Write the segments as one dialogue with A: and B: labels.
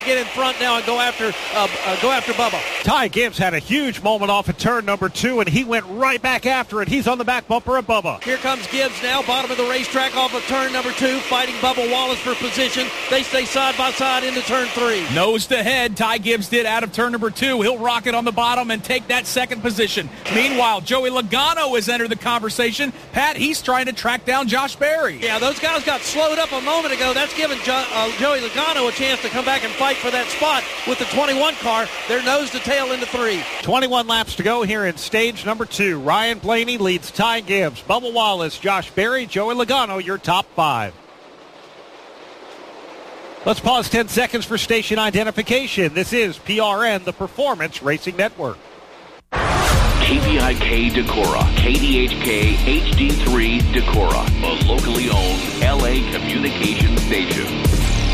A: Get in front now and go after Bubba.
B: Ty Gibbs had a huge moment off of turn number 2, and he went right back after it. He's on the back bumper of Bubba.
A: Here comes Gibbs now, bottom of the racetrack off of turn number 2, fighting Bubba Wallace for position. They stay side by side into turn 3.
C: Nose to head, Ty Gibbs did out of turn number 2. He'll rock it on the bottom and take that second position. Meanwhile, Joey Logano has entered the conversation. Pat, he's trying to track down Josh Berry.
A: Yeah, those guys got slowed up a moment ago. That's given Joey Logano a chance to come back and fight for that spot with the 21 car. They're nose to tail into 3.
B: 21 laps to go here in stage number 2. Ryan Blaney leads Ty Gibbs, Bubba Wallace, Josh Berry, Joey Logano, your top 5. Let's pause 10 seconds for station identification. This is PRN, the Performance Racing Network.
D: KVIK Decorah, KDHK HD3 Decorah, a locally owned LA communication station.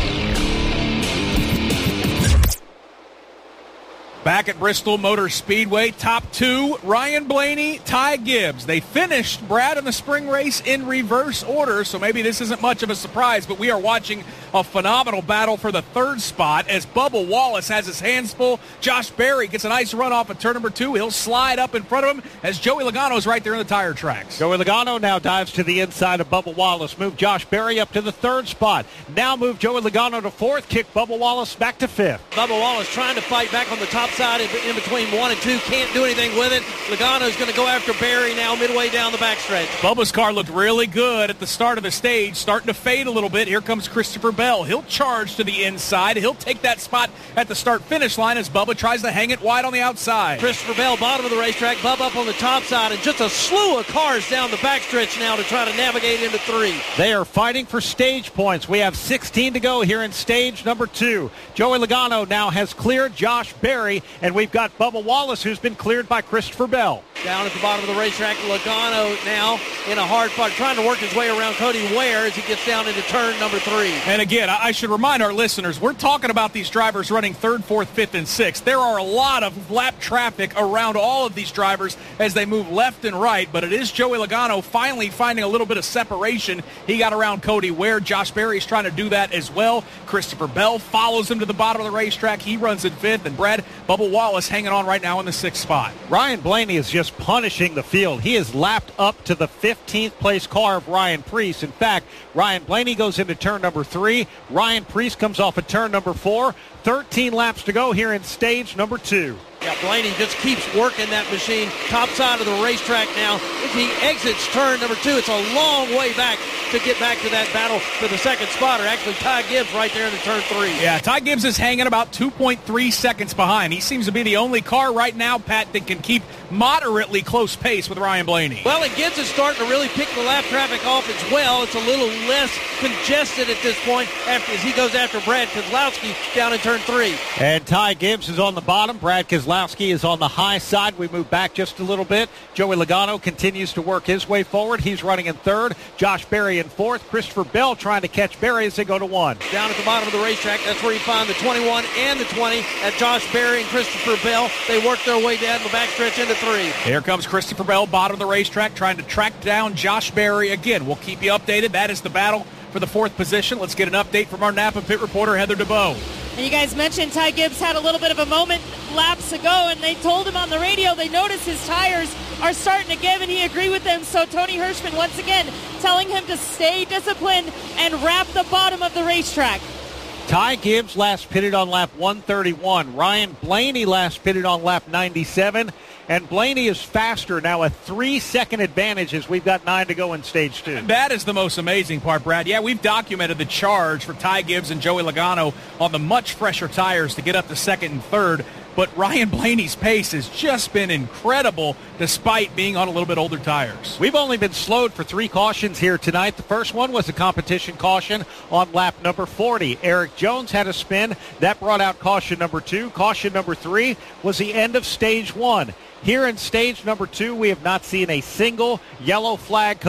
C: Back at Bristol Motor Speedway, top 2, Ryan Blaney, Ty Gibbs. They finished, Brad, in the spring race in reverse order, so maybe this isn't much of a surprise, but we are watching a phenomenal battle for the 3rd spot as Bubba Wallace has his hands full. Josh Berry gets a nice run off at turn number 2. He'll slide up in front of him as Joey Logano's right there in the tire tracks.
B: Joey Logano now dives to the inside of Bubba Wallace. Move Josh Berry up to the 3rd spot. Now move Joey Logano to 4th. Kick Bubba Wallace back to 5th.
A: Bubba Wallace trying to fight back on the top side in between 1 and 2. Can't do anything with it. Logano's going to go after Berry now midway down the backstretch.
C: Bubba's car looked really good at the start of the stage, starting to fade a little bit. Here comes Christopher Bell. He'll charge to the inside. He'll take that spot at the start-finish line as Bubba tries to hang it wide on the outside.
A: Christopher Bell, bottom of the racetrack. Bubba up on the top side, and just a slew of cars down the backstretch now to try to navigate into 3.
B: They are fighting for stage points. We have 16 to go here in stage number 2. Joey Logano now has cleared Josh Berry, and we've got Bubba Wallace, who's been cleared by Christopher Bell.
A: Down at the bottom of the racetrack, Logano now in a hard fight, trying to work his way around Cody Ware as he gets down into turn number 3.
C: And again, I should remind our listeners, we're talking about these drivers running 3rd, 4th, 5th, and 6th. There are a lot of lap traffic around all of these drivers as they move left and right, but it is Joey Logano finally finding a little bit of separation. He got around Cody Ware. Josh Berry's trying to do that as well. Christopher Bell follows him to the bottom of the racetrack. He runs in 5th, and Brad, Bubba Wallace hanging on right now in the 6th spot.
B: Ryan Blaney is just punishing the field. He is lapped up to the 15th place car of Ryan Preece. In fact, Ryan Blaney goes into turn number 3. Ryan Preece comes off of turn number 4. 13 laps to go here in stage number 2.
A: Yeah, Blaney just keeps working that machine. Top side of the racetrack now. If he exits turn number 2, it's a long way back to get back to that battle for the 2nd spot, or actually Ty Gibbs right there into turn 3.
C: Yeah, Ty Gibbs is hanging about 2.3 seconds behind. He seems to be the only car right now, Pat, that can keep moderately close pace with Ryan Blaney.
A: Well, and Gibbs is starting to really pick the lap traffic off as well. It's a little less congested at this point as he goes after Brad Keselowski down in turn 3.
B: And Ty Gibbs is on the bottom. Brad Keselowski is on the high side. We move back just a little bit. Joey Logano continues to work his way forward. He's running in 3rd. Josh Berry in 4th. Christopher Bell trying to catch Berry as they go to 1.
A: Down at the bottom of the racetrack, that's where you find the 21 and the 20 at Josh Berry and Christopher Bell. They work their way down the backstretch into 3.
C: Here comes Christopher Bell, bottom of the racetrack, trying to track down Josh Berry. Again, we'll keep you updated. That is the battle for the 4th position. Let's get an update from our Napa pit reporter, Heather DeBoe.
E: And you guys mentioned Ty Gibbs had a little bit of a moment laps ago, and they told him on the radio they noticed his tires are starting to give, and he agreed with them. So Tony Hirschman once again telling him to stay disciplined and wrap the bottom of the racetrack.
B: Ty Gibbs last pitted on lap 131. Ryan Blaney last pitted on lap 97. And Blaney is faster now, a 3-second advantage as we've got 9 to go in stage 2.
C: That is the most amazing part, Brad. Yeah, we've documented the charge for Ty Gibbs and Joey Logano on the much fresher tires to get up to 2nd and 3rd. But Ryan Blaney's pace has just been incredible despite being on a little bit older tires.
B: We've only been slowed for 3 cautions here tonight. The first one was a competition caution on lap number 40. Eric Jones had a spin. That brought out caution number 2. Caution number 3 was the end of stage 1. Here in stage number 2, we have not seen a single yellow flag come out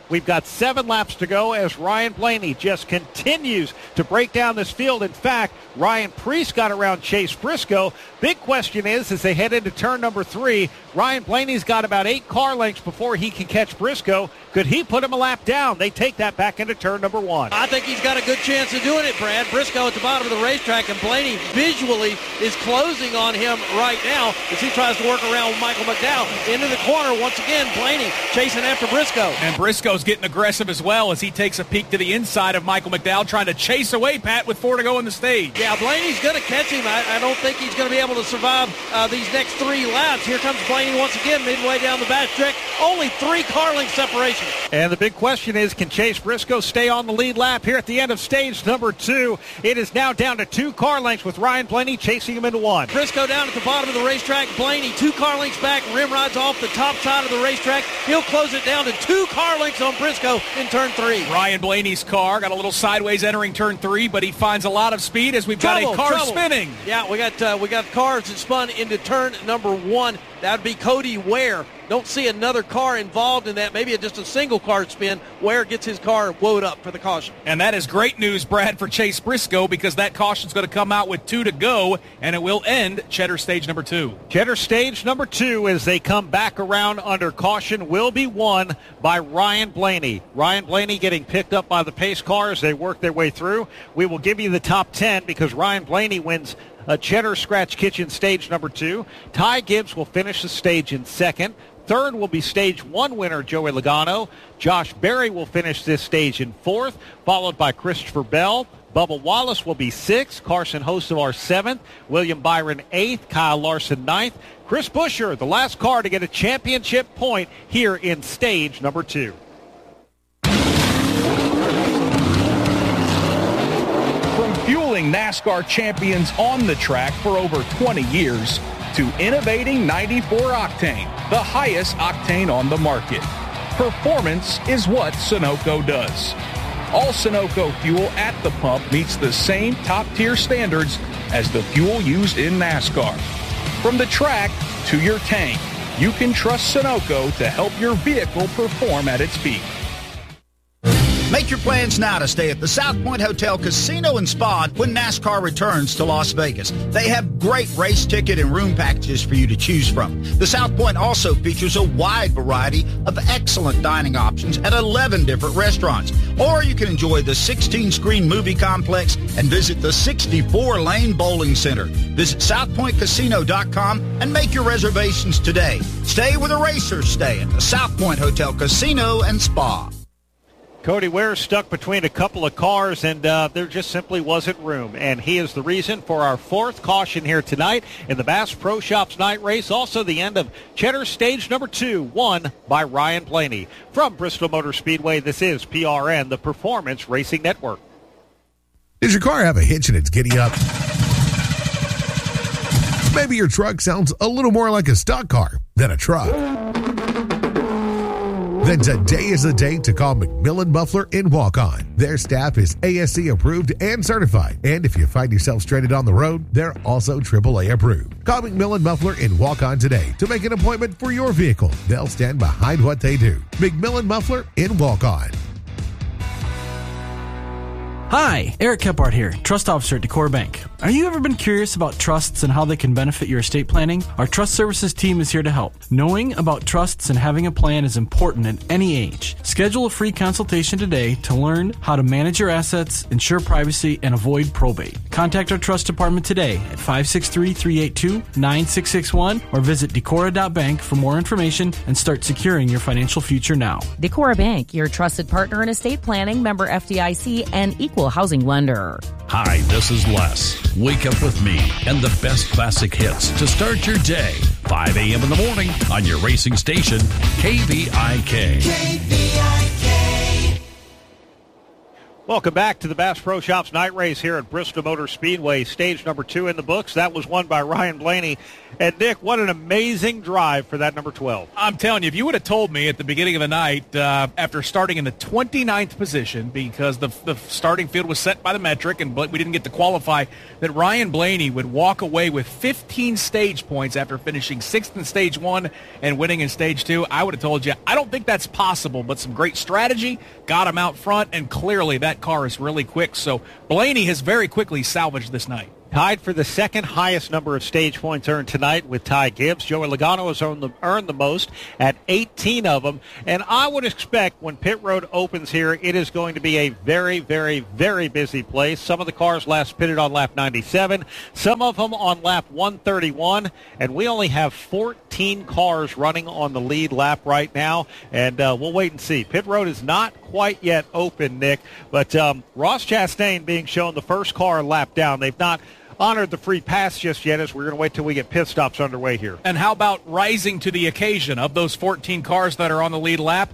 B: We've got 7 laps to go as Ryan Blaney just continues to break down this field. In fact, Ryan Preece got around Chase Briscoe. Big question is, as they head into turn number 3, Ryan Blaney's got about 8 car lengths before he can catch Briscoe. Could he put him a lap down? They take that back into turn number 1.
A: I think he's got a good chance of doing it, Brad. Briscoe at the bottom of the racetrack, and Blaney visually is closing on him right now as he tries to work around with Michael McDowell. Into the corner once again, Blaney chasing after Briscoe.
C: And Briscoe's getting aggressive as well as he takes a peek to the inside of Michael McDowell, trying to chase away Pat with 4 to go in the stage.
A: Yeah, Blaney's going to catch him. I don't think he's going to be able to survive these next 3 laps. Here comes Blaney once again, midway down the back stretch. Only 3 car length separation.
B: And the big question is, can Chase Briscoe stay on the lead lap here at the end of stage number 2? It is now down to 2 car lengths with Ryan Blaney chasing him into 1.
A: Briscoe down at the bottom of the racetrack. Blaney 2 car lengths back. Rim rods off the top side of the racetrack. He'll close it down to 2 car lengths on Briscoe in turn 3.
C: Ryan Blaney's car got a little sideways entering turn 3, but he finds a lot of speed as we've got a car spinning.
A: Yeah, we got cars that spun into turn number 1. That would be Cody Ware. Don't see another car involved in that. Maybe just a single car spin. Ware gets his car woed up for the caution.
C: And that is great news, Brad, for Chase Briscoe, because that caution's going to come out with 2 to go, and it will end Cheddar stage number 2.
B: Cheddar stage number 2, as they come back around under caution, will be won by Ryan Blaney. Ryan Blaney getting picked up by the pace car as they work their way through. We will give you the top 10 because Ryan Blaney wins Cheddar Scratch Kitchen stage number 2. Ty Gibbs will finish the stage in 2nd. 3rd will be stage 1 winner Joey Logano. Josh Berry will finish this stage in 4th, followed by Christopher Bell. Bubba Wallace will be 6th. Carson Hocevar 7th. William Byron 8th. Kyle Larson 9th. Chris Buescher, the last car to get a championship point here in stage number 2.
C: From fueling NASCAR champions on the track for over 20 years to innovating 94 Octane, the highest octane on the market. Performance is what Sunoco does. All Sunoco fuel at the pump meets the same top-tier standards as the fuel used in NASCAR. From the track to your tank, you can trust Sunoco to help your vehicle perform at its peak.
F: Make your plans now to stay at the South Point Hotel Casino and Spa when NASCAR returns to Las Vegas. They have great race ticket and room packages for you to choose from. The South Point also features a wide variety of excellent dining options at 11 different restaurants. Or you can enjoy the 16-screen movie complex and visit the 64-lane bowling center. Visit SouthPointCasino.com and make your reservations today. Stay where the racers stay at the South Point Hotel Casino and Spa.
B: Cody Ware stuck between a couple of cars, and there just simply wasn't room. And he is the reason for our 4th caution here tonight in the Bass Pro Shops night race. Also the end of Cheddar stage number 2, won by Ryan Blaney. From Bristol Motor Speedway, this is PRN, the Performance Racing Network.
G: Does your car have a hitch and it's giddy up? Maybe your truck sounds a little more like a stock car than a truck. Then today is the day to call McMillan Muffler in Walk-On. Their staff is ASC approved and certified. And if you find yourself stranded on the road, they're also AAA approved. Call McMillan Muffler in Walk-On today to make an appointment for your vehicle. They'll stand behind what they do. McMillan Muffler in Walk-On.
H: Hi, Eric Kephart here, Trust Officer at Decora Bank. Have you ever been curious about trusts and how they can benefit your estate planning? Our Trust Services team is here to help. Knowing about trusts and having a plan is important at any age. Schedule a free consultation today to learn how to manage your assets, ensure privacy, and avoid probate. Contact our Trust Department today at 563-382-9661 or visit Decora.bank for more information and start securing your financial future now.
I: Decora Bank, your trusted partner in estate planning, member FDIC, and equal housing lender.
J: Hi, this is Les. Wake up with me and the best classic hits to start your day. 5 a.m. in the morning on your racing station, KVIK.
B: KVIK. Welcome back to the Bass Pro Shops night race here at Bristol Motor Speedway. Stage number 2 in the books. That was won by Ryan Blaney. And, Nick, what an amazing drive for that number 12.
C: I'm telling you, if you would have told me at the beginning of the night, after starting in the 29th position, because the starting field was set by the metric and we didn't get to qualify, that Ryan Blaney would walk away with 15 stage points after finishing 6th in Stage 1 and winning in Stage 2, I would have told you, I don't think that's possible, but some great strategy got him out front, and clearly that car is really quick. So Blaney has very quickly salvaged this night.
B: Tied for the second highest number of stage points earned tonight with Ty Gibbs. Joey Logano has earned the most at 18 of them. And I would expect when pit road opens here, it is going to be a very, very, very busy place. Some of the cars last pitted on lap 97, some of them on lap 131, and we only have 14 cars running on the lead lap right now, and we'll wait and see. Pit road is not quite yet open, Nick, but Ross Chastain being shown the first car lap down. They've not honored the free pass just yet, as we're going to wait till we get pit stops underway here.
C: And how about rising to the occasion? Of those 14 cars that are on the lead lap,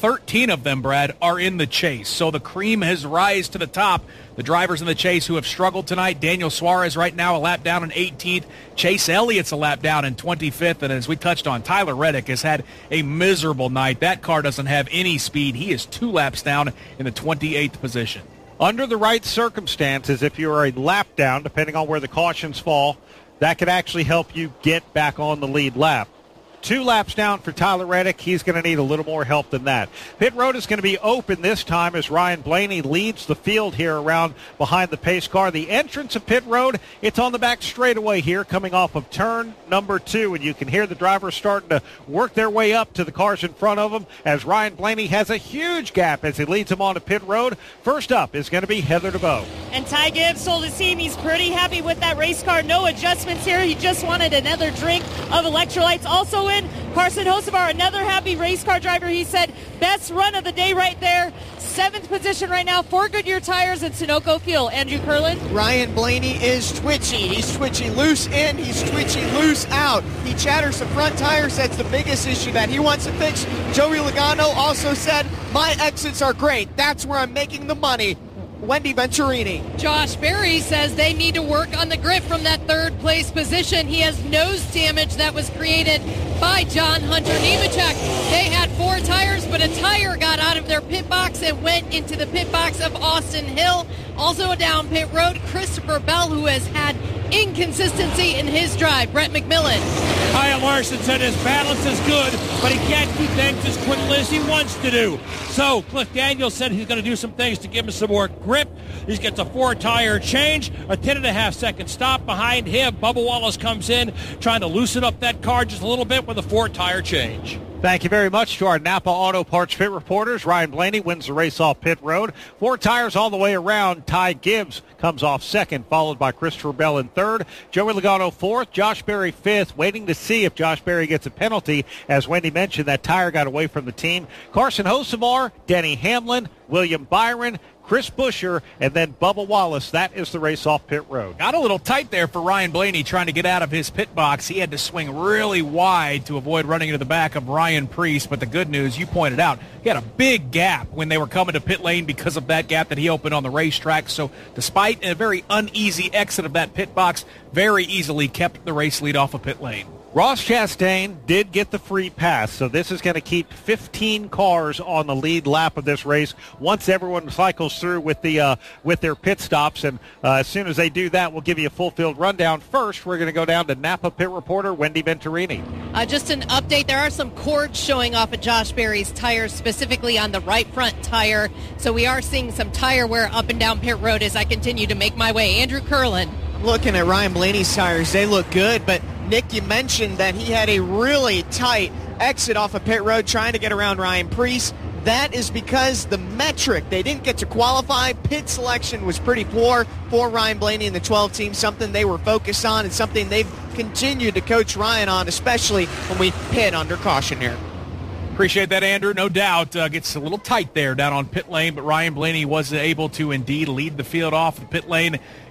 C: 13 of them, Brad, are in the chase. So the cream has risen to the top. The drivers in the chase who have struggled tonight, Daniel Suarez right now a lap down in 18th. Chase Elliott's a lap down in 25th. And as we touched on, Tyler Reddick has had a miserable night. That car doesn't have any speed. He is 2 laps down in the 28th position.
B: Under the right circumstances, if you're a lap down, depending on where the cautions fall, that could actually help you get back on the lead lap. 2 laps down for Tyler Reddick. He's going to need a little more help than that. Pit road is going to be open this time as Ryan Blaney leads the field here around behind the pace car. The entrance of pit road, it's on the back straightaway here coming off of turn number 2, and you can hear the drivers starting to work their way up to the cars in front of them as Ryan Blaney has a huge gap as he leads them onto pit road. First up is going to be Heather DeVoe.
E: And Ty Gibbs told his team he's pretty happy with that race car. No adjustments here. He just wanted another drink of electrolytes. Also in Carson Hocevar, another happy race car driver. He said best run of the day right there. 7th position right now for Goodyear Tires and Sunoco Fuel. Andrew Curlin.
K: Ryan Blaney is twitchy. He's twitchy loose in. He's twitchy loose out. He chatters the front tires. That's the biggest issue that he wants to fix. Joey Logano also said, my exits are great. That's where I'm making the money. Wendy Venturini.
L: Josh Berry says they need to work on the grip from that 3rd place position. He has nose damage that was created by John Hunter Nemechek. They had 4 tires, but a tire got out of their pit box and went into the pit box of Austin Hill. Also down pit road, Christopher Bell, who has had inconsistency in his drive. Brett McMillan.
M: Kyle Larson said his balance is good, but he can't do things as quickly as he wants to do. So Cliff Daniels said he's going to do some things to give him some more grip. He gets a 4-tire change, a 10.5-second stop behind him. Bubba Wallace comes in trying to loosen up that car just a little bit with a 4-tire change.
B: Thank you very much to our Napa Auto Parts pit reporters. Ryan Blaney wins the race off pit road. 4 tires all the way around. Ty Gibbs comes off 2nd, followed by Christopher Bell in 3rd. Joey Logano 4th. Josh Berry 5th, waiting to see if Josh Berry gets a penalty. As Wendy mentioned, that tire got away from the team. Carson Hocevar, Denny Hamlin, William Byron, Chris Buescher, and then Bubba Wallace. That is the race off pit road.
C: Got a little tight there for Ryan Blaney trying to get out of his pit box. He had to swing really wide to avoid running into the back of Ryan Preece. But the good news, you pointed out, he had a big gap when they were coming to pit lane because of that gap that he opened on the racetrack. So despite a very uneasy exit of that pit box, very easily kept the race lead off of pit lane.
B: Ross Chastain did get the free pass, so this is going to keep 15 cars on the lead lap of this race once everyone cycles through with their pit stops. And as soon as they do that, we'll give you a full field rundown. First, we're going to go down to Napa pit reporter Wendy Venturini.
L: Just an update. There are some cords showing off of Josh Berry's tires, specifically on the right front tire. So we are seeing some tire wear up and down pit road as I continue to make my way. Andrew Curlin.
K: Looking at Ryan Blaney's tires, they look good, but Nick, you mentioned that he had a really tight exit off of pit road trying to get around Ryan Preece. That is because the metric, they didn't get to qualify. Pit selection was pretty poor for Ryan Blaney and the 12 team, something they were focused on and something they've continued to coach Ryan on, especially when we pit under caution here.
C: Appreciate that, Andrew. No doubt gets a little tight there down on pit lane, but Ryan Blaney was able to indeed lead the field off the pit lane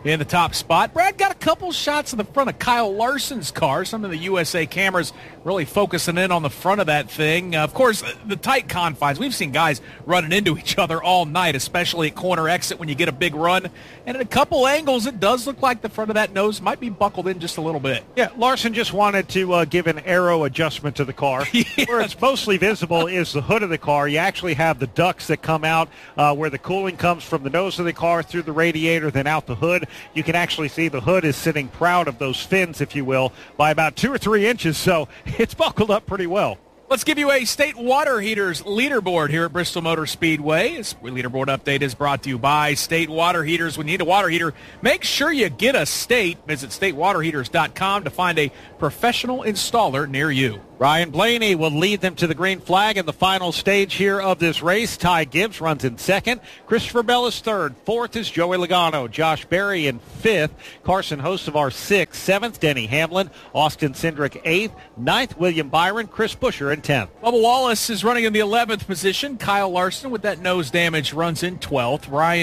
C: in the top spot. Brad got a couple shots in the front of Kyle Larson's car. Some of the USA cameras really focusing in on the front of that thing. Of course, the tight confines. We've seen guys running into each other all night, especially at corner exit when you get a big run. And at a couple angles, it does look like the front of that nose might be buckled in just a little bit.
B: Yeah, Larson just wanted to give an aero adjustment to the car. Where it's mostly visible is the hood of the car. You actually have the ducts that come out where the cooling comes from the nose of the car through the radiator, then out the hood. You can actually see the hood is sitting proud of those fins, if you will, by about 2 or 3 inches, so it's buckled up pretty well.
C: Let's give you a State Water Heaters leaderboard here at Bristol Motor Speedway. This leaderboard update is brought to you by State Water Heaters. When you need a water heater, make sure you get a State. Visit statewaterheaters.com to find a professional installer near you.
B: Ryan Blaney will lead them to the green flag in the final stage here of this race. Ty Gibbs runs in second. Christopher Bell is third. Fourth is Joey Logano. Josh Berry in fifth. Carson Hocevar sixth. Seventh, Denny Hamlin. Austin Cindric eighth. Ninth, William Byron. Chris Buescher in 10th.
C: Bubba Wallace is running in the 11th position. Kyle Larson with that nose damage runs in 12th.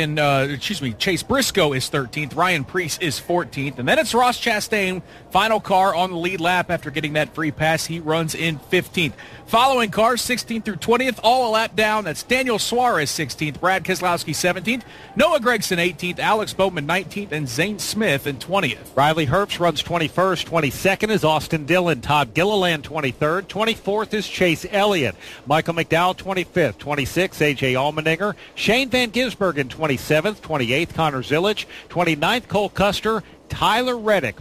C: Chase Briscoe is 13th. Ryan Preece is 14th. And then it's Ross Chastain, final car on the lead lap after getting that free pass. He runs in 15th. Following cars 16th through 20th, all a lap down. That's Daniel Suarez 16th, Brad Keselowski 17th, Noah Gragson 18th, Alex Bowman 19th, and Zane Smith in 20th.
B: Riley Herbst runs 21st. 22nd is Austin Dillon. Todd Gilliland 23rd. 24th is Chase Elliott. Michael McDowell 25th. 26th, A.J. Allmendinger. Shane Van Gisbergen 27th. 28th, Connor Zilisch. 29th, Cole Custer. Tyler Reddick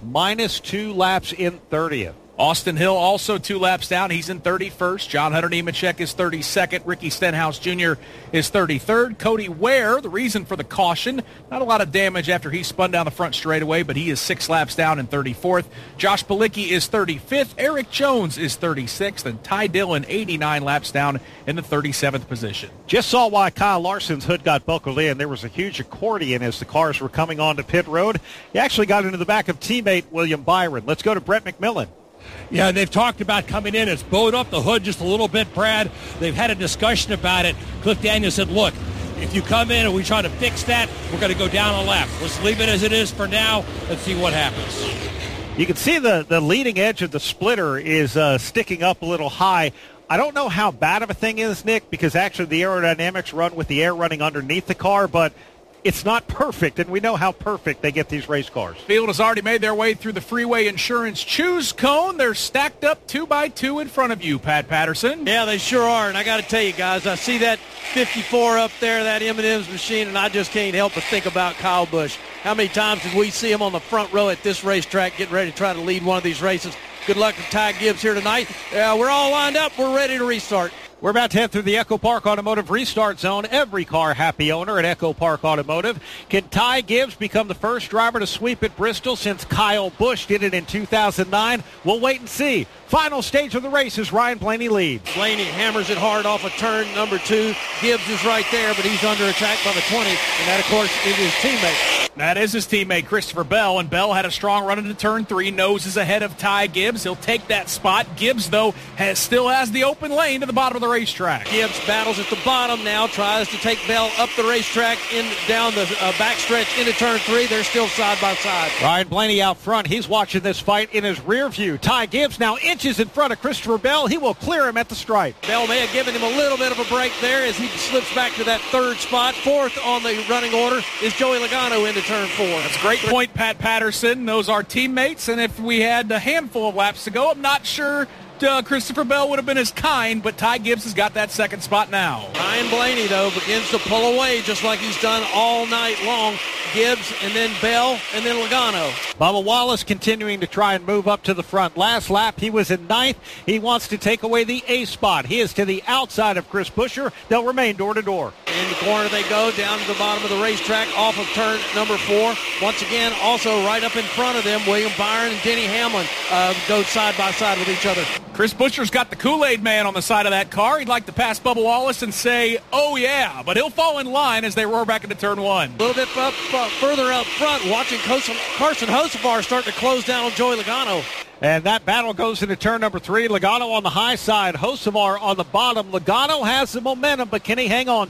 B: -2 laps in 30th.
C: Austin Hill also 2 laps down. He's in 31st. John Hunter Nemechek is 32nd. Ricky Stenhouse Jr. is 33rd. Cody Ware, the reason for the caution, not a lot of damage after he spun down the front straightaway, but he is 6 laps down in 34th. Josh Palicki is 35th. Eric Jones is 36th. And Ty Dillon 89 laps down in the 37th position.
B: Just saw why Kyle Larson's hood got buckled in. There was a huge accordion as the cars were coming onto pit road. He actually got into the back of teammate William Byron. Let's go to Brett McMillan.
M: Yeah, they've talked about coming in. It's bowed up the hood just a little bit, Brad. They've had a discussion about it. Cliff Daniels said, look, if you come in and we try to fix that, we're going to go down a lap. Let's leave it as it is for now. Let's see what happens.
B: You can see the leading edge of the splitter is sticking up a little high. I don't know how bad of a thing is, Nick, because actually the aerodynamics run with the air running underneath the car, but it's not perfect, and we know how perfect they get these race cars.
C: Field has already made their way through the Freeway Insurance Choose Cone. They're stacked up 2 by 2 in front of you, Pat Patterson.
A: Yeah, they sure are, and I got to tell you guys, I see that 54 up there, that M&M's machine, and I just can't help but think about Kyle Busch. How many times did we see him on the front row at this racetrack getting ready to try to lead one of these races? Good luck to Ty Gibbs here tonight. We're all lined up. We're ready to restart.
B: We're about to head through the Echo Park Automotive Restart Zone. Every car happy owner at Echo Park Automotive. Can Ty Gibbs become the first driver to sweep at Bristol since Kyle Busch did it in 2009? We'll wait and see. Final stage of the race is Ryan Blaney leads.
A: Blaney hammers it hard off of turn number 2. Gibbs is right there, but he's under attack by the 20, and that, of course, is his teammate.
C: That is his teammate, Christopher Bell, and Bell had a strong run into turn 3. Nose is ahead of Ty Gibbs. He'll take that spot. Gibbs, though, still has the open lane to the bottom of the racetrack.
A: Gibbs battles at the bottom now, tries to take Bell up the racetrack, down the backstretch into turn 3. They're still side by side.
B: Ryan Blaney out front. He's watching this fight in his rear view. Ty Gibbs now inches in front of Christopher Bell. He will clear him at the stripe.
A: Bell may have given him a little bit of a break there as he slips back to that 3rd spot. 4th on the running order is Joey Logano into turn 4.
C: That's a great point, Pat Patterson. Those are teammates, and if we had a handful of laps to go, I'm not sure Christopher Bell would have been as kind, but Ty Gibbs has got that 2nd spot now.
A: Ryan Blaney, though, begins to pull away just like he's done all night long. Gibbs, and then Bell, and then Logano.
B: Bubba Wallace continuing to try and move up to the front. Last lap, he was in 9th. He wants to take away the A spot. He is to the outside of Chris Buescher. They'll remain door to door.
A: In the corner they go, down to the bottom of the racetrack, off of turn number 4. Once again, also right up in front of them, William Byron and Denny Hamlin go side by side with each other.
C: Chris Buescher's got the Kool-Aid man on the side of that car. He'd like to pass Bubba Wallace and say, oh yeah, but he'll fall in line as they roar back into turn 1.
A: A little bit further up front, watching Carson Hocevar start to close down on Joey Logano.
B: And that battle goes into turn number 3. Logano on the high side, Hocevar on the bottom. Logano has the momentum, but can he hang on to it?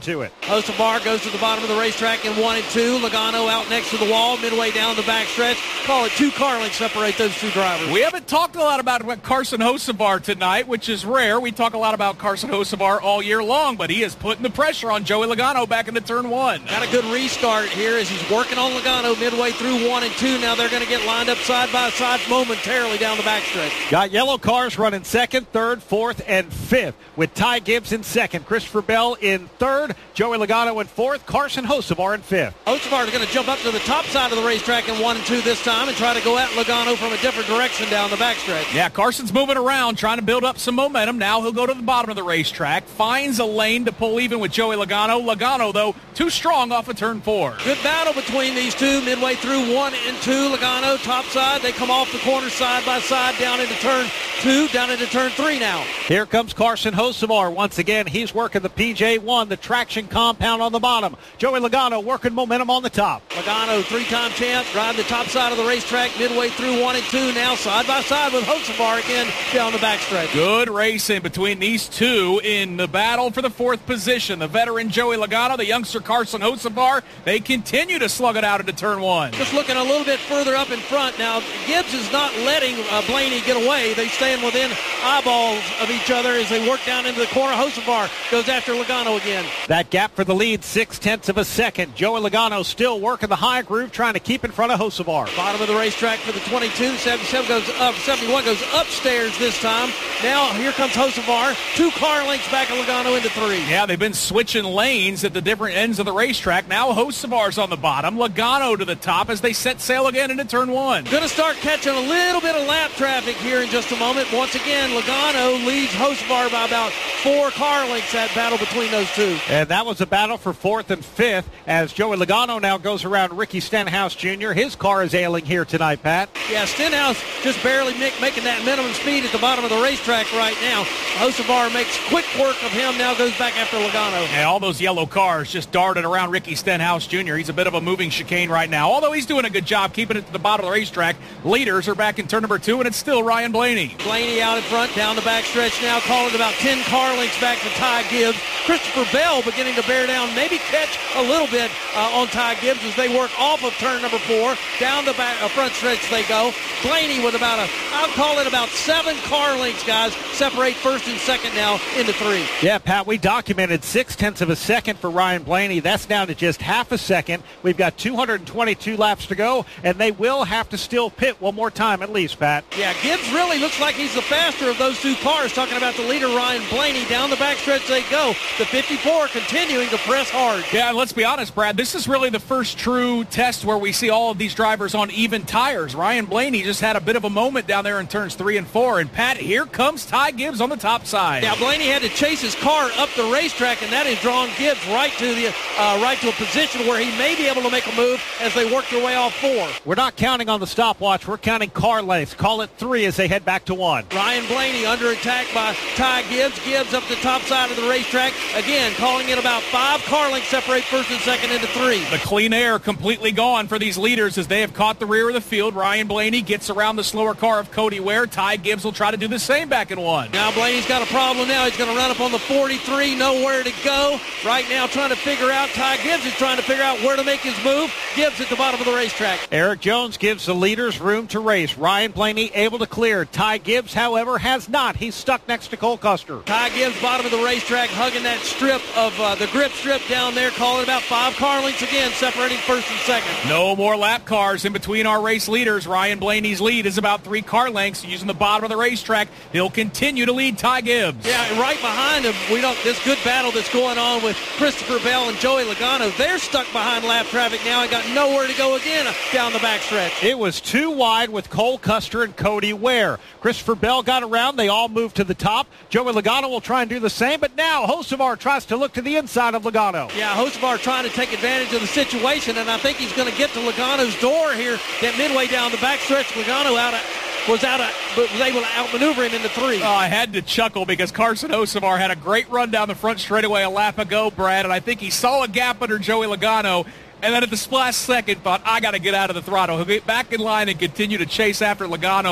A: Hocevar goes to the bottom of the racetrack in 1 and 2. Logano out next to the wall, midway down the backstretch. Call it 2 car lengths separate those 2 drivers.
C: We haven't talked a lot about Carson Hocevar tonight, which is rare. We talk a lot about Carson Hocevar all year long, but he is putting the pressure on Joey Logano back into turn 1.
A: Got a good restart here as he's working on Logano midway through 1 and 2. Now they're going to get lined up side by side momentarily down the backstretch.
B: Got yellow cars running second, third, fourth, and fifth with Ty Gibbs in second, Christopher Bell in third, Joey Logano in fourth, Carson Hocevar in fifth.
A: Hocevar is going to jump up to the top side of the racetrack in 1 and 2 this time and try to go at Logano from a different direction down the backstretch.
C: Yeah, Carson's moving around, trying to build up some momentum. Now he'll go to the bottom of the racetrack, finds a lane to pull even with Joey Logano. Logano, though, too strong off of turn 4.
A: Good battle between these two midway through 1 and 2. Logano top side. They come off the corner side by side down into turn 2, down into turn 3 now.
B: Here comes Carson Hocevar. Once again, he's working the PJ1, the traction compound on the bottom. Joey Logano working momentum on the top.
A: Logano, 3-time champ, driving the top side of the racetrack midway through 1 and 2. Now side by side with Hocevar again down the backstretch.
C: Good racing between these two in the battle for the 4th position. The veteran Joey Logano, the youngster Carson Hocevar, they continue to slug it out into turn 1.
A: Just looking a little bit further up in front. Now, Gibbs is not letting Blaney get away. They stand within eyeballs of each other as they work down into the corner. Hocevar goes after Logano again.
B: That gap for the lead, 0.6 of a second. Joey Logano still working the high groove, trying to keep in front of Hocevar.
A: Bottom of the racetrack for the 22. 77 goes up. 71 goes upstairs this time. Now, here comes Hocevar. 2 car lengths back of Logano into 3.
C: Yeah, they've been switching lanes at the different ends of the racetrack. Now Hocevar's on the bottom. Logano to the top as they set sail again into turn 1.
A: Going to start catching a little bit of lap traffic here in just a moment. Once again, Logano leads Hocevar by about 4 car lengths, that battle between those two.
B: And that was a battle for 4th and 5th as Joey Logano now goes around Ricky Stenhouse Jr. His car is ailing here tonight, Pat.
A: Yeah, Stenhouse just barely making that minimum speed at the bottom of the racetrack right now. Hocevar makes quick work of him, now goes back after Logano.
C: Yeah, all those yellow cars just darted around Ricky Stenhouse Jr. He's a bit of a moving chicane right now, although he's doing a good job keeping it to the bottom of the racetrack. Leaders are back in turn number 2, and it's still Ryan Blaney.
A: Blaney out in front, down the backstretch now, calling about 10 car lengths back to Ty Gibbs. Christopher Bell beginning to bear down, maybe catch a little bit on Ty Gibbs as they work off of turn number 4. Down the back, front stretch they go. Blaney with I'll call it about 7 car lengths, guys, separate first and second now into 3.
B: Yeah, Pat, we documented 0.6 of a second for Ryan Blaney. That's down to just half a second. We've got 222 laps to go, and they will have to still pit one more time at least, Pat.
A: Yeah, Gibbs really looks like he's the faster of those 2 cars. Talking about the leader, Ryan Blaney. Down the backstretch they go. The 54 continuing to press hard.
C: Yeah, and let's be honest, Brad, this is really the first true test where we see all of these drivers on even tires. Ryan Blaney just had a bit of a moment down there in turns 3 and 4. And, Pat, here comes Ty Gibbs on the top side.
A: Yeah, Blaney had to chase his car up the racetrack, and that has drawn Gibbs right to a position where he may be able to make a move as they work their way off 4.
B: We're not counting on the stopwatch. We're counting car lengths. Call it 3 as they head back to 1.
A: Ryan Blaney under attack by Ty Gibbs. Gibbs up the top side of the racetrack. Again, calling it about 5 car lengths separate first and second into 3.
C: The clean air completely gone for these leaders as they have caught the rear of the field. Ryan Blaney gets around the slower car of Cody Ware. Ty Gibbs will try to do the same back in 1.
A: Now Blaney's got a problem now. He's going to run up on the 43, nowhere to go. Right now trying to figure out, Ty Gibbs is trying to figure out where to make his move. Gibbs at the bottom of the racetrack.
B: Eric Jones gives the leaders room to race. Ryan Blaney able to clear. Ty Gibbs, however, has not. He's stuck next to Cole Custer.
A: Ty Gibbs, bottom of the racetrack, hugging that strip of the grip strip down there, calling about 5 car lengths again, separating first and second.
C: No more lap cars in between our race leaders. Ryan Blaney's lead is about 3 car lengths. Using the bottom of the racetrack, he'll continue to lead Ty Gibbs.
A: Yeah, and right behind him, this good battle that's going on with Christopher Bell and Joey Logano. They're stuck behind lap traffic now and got nowhere to go again down the backstretch.
B: It was too wide with Cole Custer and Cody Ware. Christopher Bell got around. They all moved to the top. Joey Logano will try and do the same, but now Hocevar tries to look to the inside of Logano.
A: Yeah, Hocevar trying to take advantage of the situation, and I think he's going to get to Logano's door here. That midway down the backstretch, Logano was able to outmaneuver him into 3.
C: Oh, I had to chuckle because Carson Hocevar had a great run down the front straightaway a lap ago, Brad, and I think he saw a gap under Joey Logano, and then at the last second thought, I got to get out of the throttle. He'll get back in line and continue to chase after Logano, but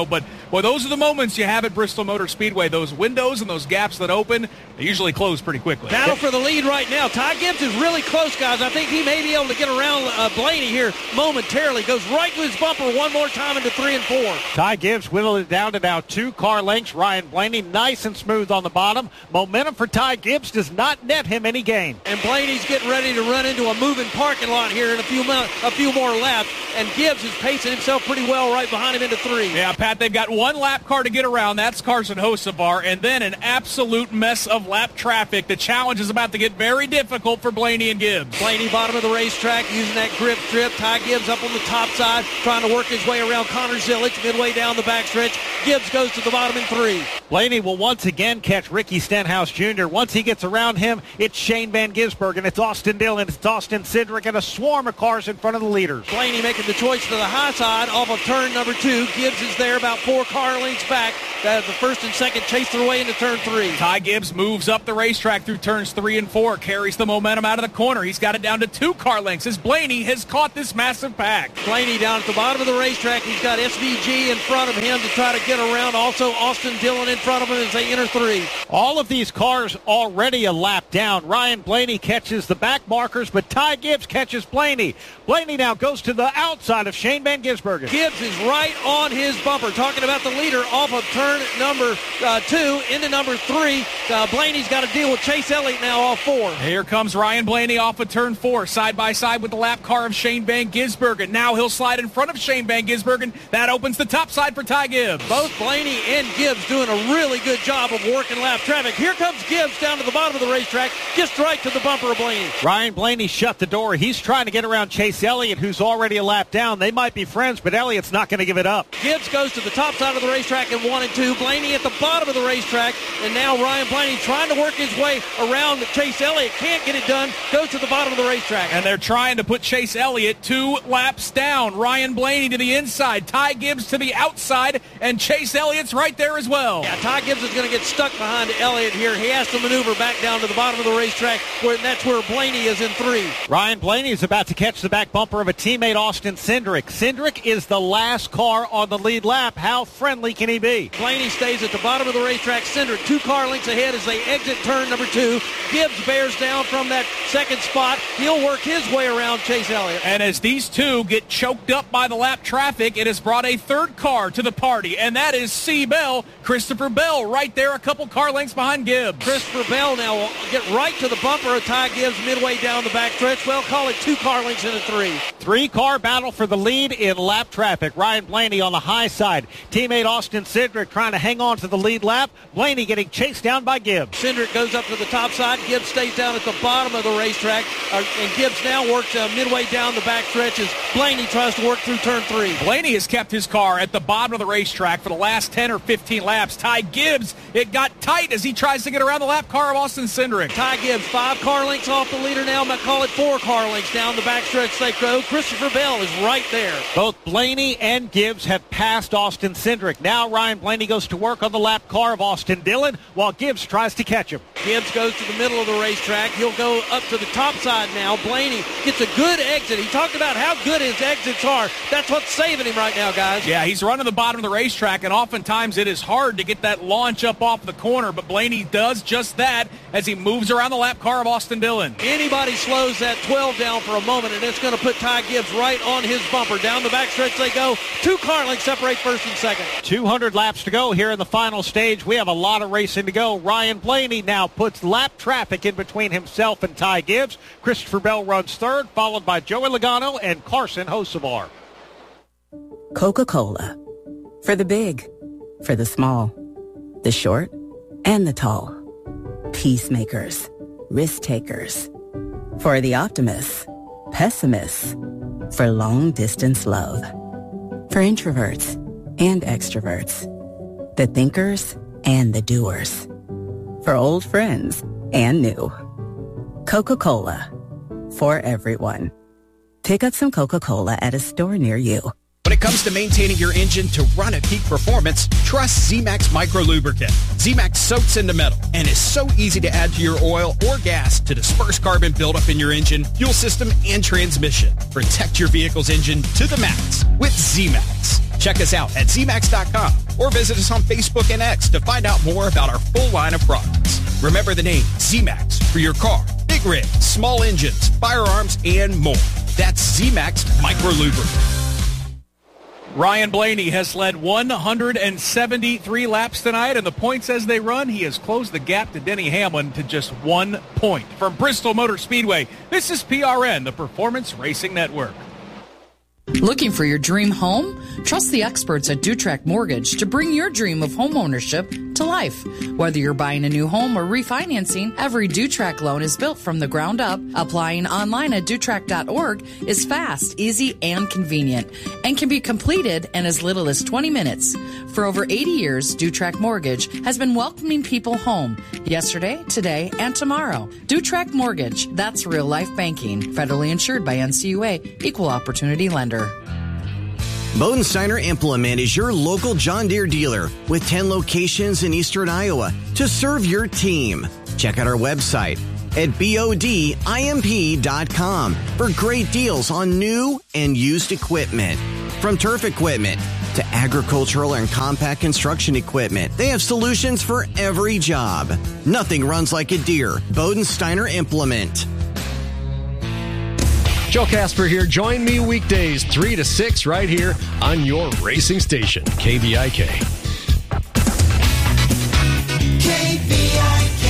C: Well, those are the moments you have at Bristol Motor Speedway. Those windows and those gaps that open, they usually close pretty quickly.
A: Battle for the lead right now. Ty Gibbs is really close, guys. I think he may be able to get around Blaney here momentarily. Goes right to his bumper one more time into 3 and 4.
B: Ty Gibbs whittled it down to now 2 car lengths. Ryan Blaney nice and smooth on the bottom. Momentum for Ty Gibbs does not net him any gain.
A: And Blaney's getting ready to run into a moving parking lot here in a few more laps. And Gibbs is pacing himself pretty well right behind him into 3.
C: Yeah, Pat, they've got one lap car to get around. That's Carson Hocevar. And then an absolute mess of lap traffic. The challenge is about to get very difficult for Blaney and Gibbs.
A: Blaney bottom of the racetrack using that grip strip. Ty Gibbs up on the top side trying to work his way around Connor Zilic midway down the backstretch. Gibbs goes to the bottom in 3.
B: Blaney will once again catch Ricky Stenhouse Jr. Once he gets around him, it's Shane Van Gisbergen, it's Austin Dillon, it's Austin Cindric, and a swarm of cars in front of the leaders.
A: Blaney making the choice to the high side off of turn number 2. Gibbs is there about 4 car lengths back. The first and second chase their way into turn 3.
C: Ty Gibbs moves up the racetrack through turns 3 and 4, carries the momentum out of the corner. He's got it down to 2 car lengths as Blaney has caught this massive pack.
A: Blaney down at the bottom of the racetrack. He's got SVG in front of him to try to get around. Also Austin Dillon in front of him as they enter 3.
B: All of these cars already a lap down. Ryan Blaney catches the back markers, but Ty Gibbs catches Blaney. Blaney now goes to the outside of Shane Van Gisbergen.
A: Gibbs is right on his bumper. Talking about the leader off of turn number 2 into number 3. Blaney's got to deal with Chase Elliott now off 4.
C: Here comes Ryan Blaney off of turn 4, side by side with the lap car of Shane Van Gisbergen. Now he'll slide in front of Shane Van Gisbergen. That opens the top side for Ty Gibbs.
A: Both Blaney and Gibbs doing a really good job of working lap traffic. Here comes Gibbs down to the bottom of the racetrack, just right to the bumper of Blaney.
B: Ryan Blaney shut the door. He's trying to get around Chase Elliott, who's already a lap down. They might be friends, but Elliott's not going to give it up.
A: Gibbs goes to the top side of the racetrack in 1 and 2. Blaney at the bottom of the racetrack, and now Ryan Blaney trying to work his way around Chase Elliott. Can't get it done. Goes to the bottom of the racetrack.
C: And they're trying to put Chase Elliott 2 laps down. Ryan Blaney to the inside, Ty Gibbs to the outside, and Chase Elliott's right there as well.
A: Yeah, Ty Gibbs is going to get stuck behind Elliott here. He has to maneuver back down to the bottom of the racetrack, that's where Blaney is in 3.
B: Ryan Blaney is about to catch the back bumper of a teammate, Austin Cindric. Cindric is the last car on the lead lap. How friendly can he be?
A: Blaney stays at the bottom of the racetrack. Cindric 2 car lengths ahead as they exit turn number 2. Gibbs bears down from that second spot. He'll work his way around Chase Elliott.
C: And as these two get choked up by the lap traffic, it has brought a third car to the party, and that is C. Bell, Christopher Bell, right there a couple car lengths behind Gibbs.
A: Christopher Bell now will get right to the bumper of Ty Gibbs midway down the backstretch. Well, call it 2 car lengths into 3.
B: 3-car battle for the lead in lap traffic. Ryan Blaney on the high side. Teammate Austin Cindric trying to hang on to the lead lap. Blaney getting chased down by Gibbs.
A: Cindric goes up to the top side. Gibbs stays down at the bottom of the racetrack. And Gibbs now works midway down the backstretch as Blaney tries to work through turn 3.
C: Blaney has kept his car at the bottom of the racetrack for the last 10 or 15 laps. Ty Gibbs, it got tight as he tries to get around the lap car of Austin Cindric.
A: Ty Gibbs, 5 car lengths off the leader now. Might call it 4 car lengths down the backstretch they go. Christopher Bell is right there.
B: Both Blaney and Gibbs have passed Austin Cindric. Now Ryan Blaney goes to work on the lap car of Austin Dillon while Gibbs tries to catch him.
A: Gibbs goes to the middle of the racetrack. He'll go up to the top side now. Blaney gets a good exit. He talked about how good his exits are. That's what's saving him right now, guys.
C: Yeah, he's running the bottom of the racetrack, and oftentimes it is hard to get that launch up off the corner, but Blaney does just that as he moves around the lap car of Austin Dillon.
A: Anybody slows that 12 down for a moment, and it's going to put Ty Gibbs right on his bumper. Down the backstretch they go. 2 car lengths separate first and second.
B: 200 laps to go here in the final stage. We have a lot of racing to go. Ryan Blaney now puts lap traffic in between himself and Ty Gibbs. Christopher Bell runs third, followed by Joey Logano and Carson Hocevar.
N: Coca-Cola. For the big, for the small, the short, and the tall. Peacemakers, risk takers. For the optimists, pessimists. For long-distance love. For introverts and extroverts. The thinkers and the doers. For old friends and new. Coca-Cola. For everyone. Pick up some Coca-Cola at a store near you.
O: When it comes to maintaining your engine to run at peak performance, trust Z-Max Micro Lubricant. Z-Max soaks into metal and is so easy to add to your oil or gas to disperse carbon buildup in your engine, fuel system, and transmission. Protect your vehicle's engine to the max with Z-Max. Check us out at ZMAX.com or visit us on Facebook and X to find out more about our full line of products. Remember the name ZMAX for your car, big rig, small engines, firearms, and more. That's ZMAX Micro Lubricant.
C: Ryan Blaney has led 173 laps tonight, and the points as they run, he has closed the gap to Denny Hamlin to just 1 point. From Bristol Motor Speedway, this is PRN, the Performance Racing Network.
P: Looking for your dream home? Trust the experts at Dutrack Mortgage to bring your dream of home ownership to life. Whether you're buying a new home or refinancing, every Dutrack loan is built from the ground up. Applying online at Dutrack.org is fast, easy, and convenient, and can be completed in as little as 20 minutes. For over 80 years, Dutrack Mortgage has been welcoming people home yesterday, today, and tomorrow. Dutrack Mortgage, that's real life banking. Federally insured by NCUA, Equal Opportunity Lender.
Q: Bodensteiner Implement is your local John Deere dealer with 10 locations in eastern Iowa to serve your team. Check out our website at bodimp.com for great deals on new and used equipment. From turf equipment to agricultural and compact construction equipment, they have solutions for every job. Nothing runs like a Deere. Bodensteiner Implement.
R: Joe Casper here. Join me weekdays 3 to 6 right here on your racing station, KVIK.
S: KVIK.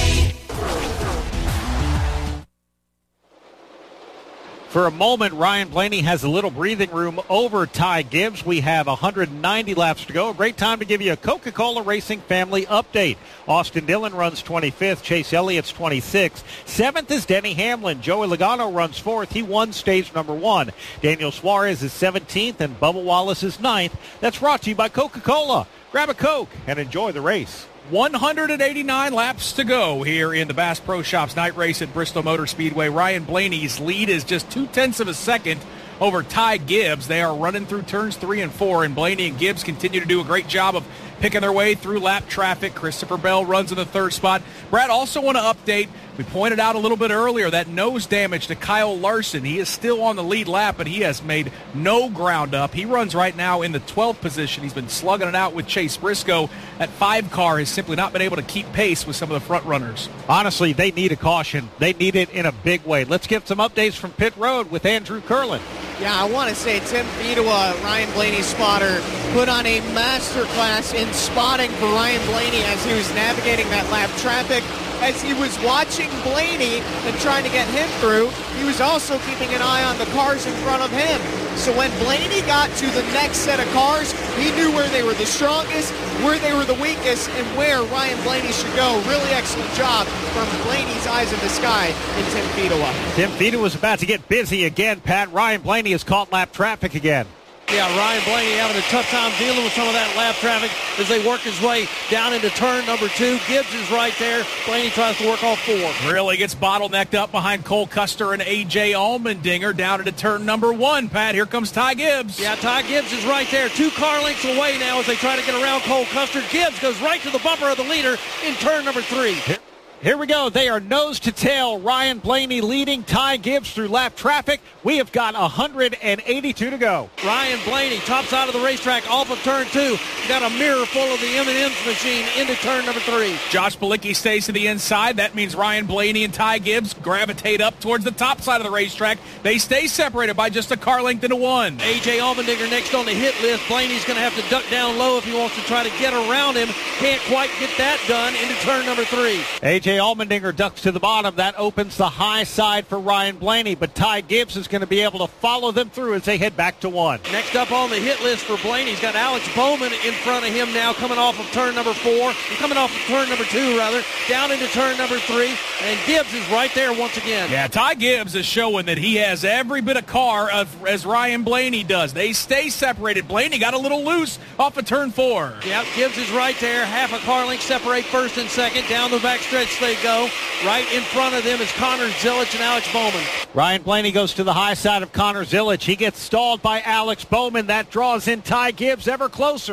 B: For a moment, Ryan Blaney has a little breathing room over Ty Gibbs. We have 190 laps to go. A great time to give you a Coca-Cola Racing Family update. Austin Dillon runs 25th. Chase Elliott's 26th. 7th is Denny Hamlin. Joey Logano runs 4th. He won stage number 1. Daniel Suarez is 17th, and Bubba Wallace is 9th. That's brought to you by Coca-Cola. Grab a Coke and enjoy the race.
C: 189 laps to go here in the Bass Pro Shops night race at Bristol Motor Speedway. Ryan Blaney's lead is just 0.2 of a second over Ty Gibbs. They are running through turns 3 and 4, and Blaney and Gibbs continue to do a great job of picking their way through lap traffic. Christopher Bell runs in the 3rd spot. Brad, also want to update, we pointed out a little bit earlier, that nose damage to Kyle Larson. He is still on the lead lap, but he has made no ground up. He runs right now in the 12th position. He's been slugging it out with Chase Briscoe. That 5 car has simply not been able to keep pace with some of the front runners.
B: Honestly, they need a caution. They need it in a big way. Let's get some updates from pit road with Andrew Curlin.
K: Yeah, I want to say Tim Fedewa, Ryan Blaney's spotter, put on a masterclass in spotting for Ryan Blaney as he was navigating that lap traffic. As he was watching Blaney and trying to get him through, he was also keeping an eye on the cars in front of him. So when Blaney got to the next set of cars, he knew where they were the strongest, where they were the weakest, and where Ryan Blaney should go. Really excellent job from Blaney's eyes in the sky and Tim Fedewa.
B: Tim Fedewa was about to get busy again, Pat. Ryan Blaney has caught lap traffic again.
A: Yeah, Ryan Blaney having a tough time dealing with some of that lap traffic as they work his way down into turn number 2. Gibbs is right there. Blaney tries to work all 4.
C: Really gets bottlenecked up behind Cole Custer and A.J. Allmendinger down into turn number 1. Pat, here comes Ty Gibbs.
A: Yeah, Ty Gibbs is right there. 2 car lengths away now as they try to get around Cole Custer. Gibbs goes right to the bumper of the leader in turn number 3.
B: Here we go. They are nose to tail. Ryan Blaney leading Ty Gibbs through lap traffic. We have got 182 to go.
A: Ryan Blaney, top side of the racetrack, off of turn 2. Got a mirror full of the M&M's machine into turn number 3.
C: Josh Bilicki stays to the inside. That means Ryan Blaney and Ty Gibbs gravitate up towards the top side of the racetrack. They stay separated by just a car length into 1.
A: A.J. Allmendinger next on the hit list. Blaney's going to have to duck down low if he wants to try to get around him. Can't quite get that done into turn number 3.
B: A.J. Allmendinger ducks to the bottom. That opens the high side for Ryan Blaney, but Ty Gibbs is going to be able to follow them through as they head back to 1.
A: Next up on the hit list for Blaney, he's got Alex Bowman in front of him now, coming off of turn number 4. Coming off of turn number 2, rather, down into turn number 3, and Gibbs is right there once again.
C: Yeah, Ty Gibbs is showing that he has every bit of car as Ryan Blaney does. They stay separated. Blaney got a little loose off of turn 4.
A: Yeah, Gibbs is right there. Half a car length separate first and second. Down the backstretch they go. Right in front of them is Connor Zillich and Alex Bowman.
B: Ryan Blaney goes to the high side of Connor Zillich. He gets stalled by Alex Bowman. That draws in Ty Gibbs ever closer.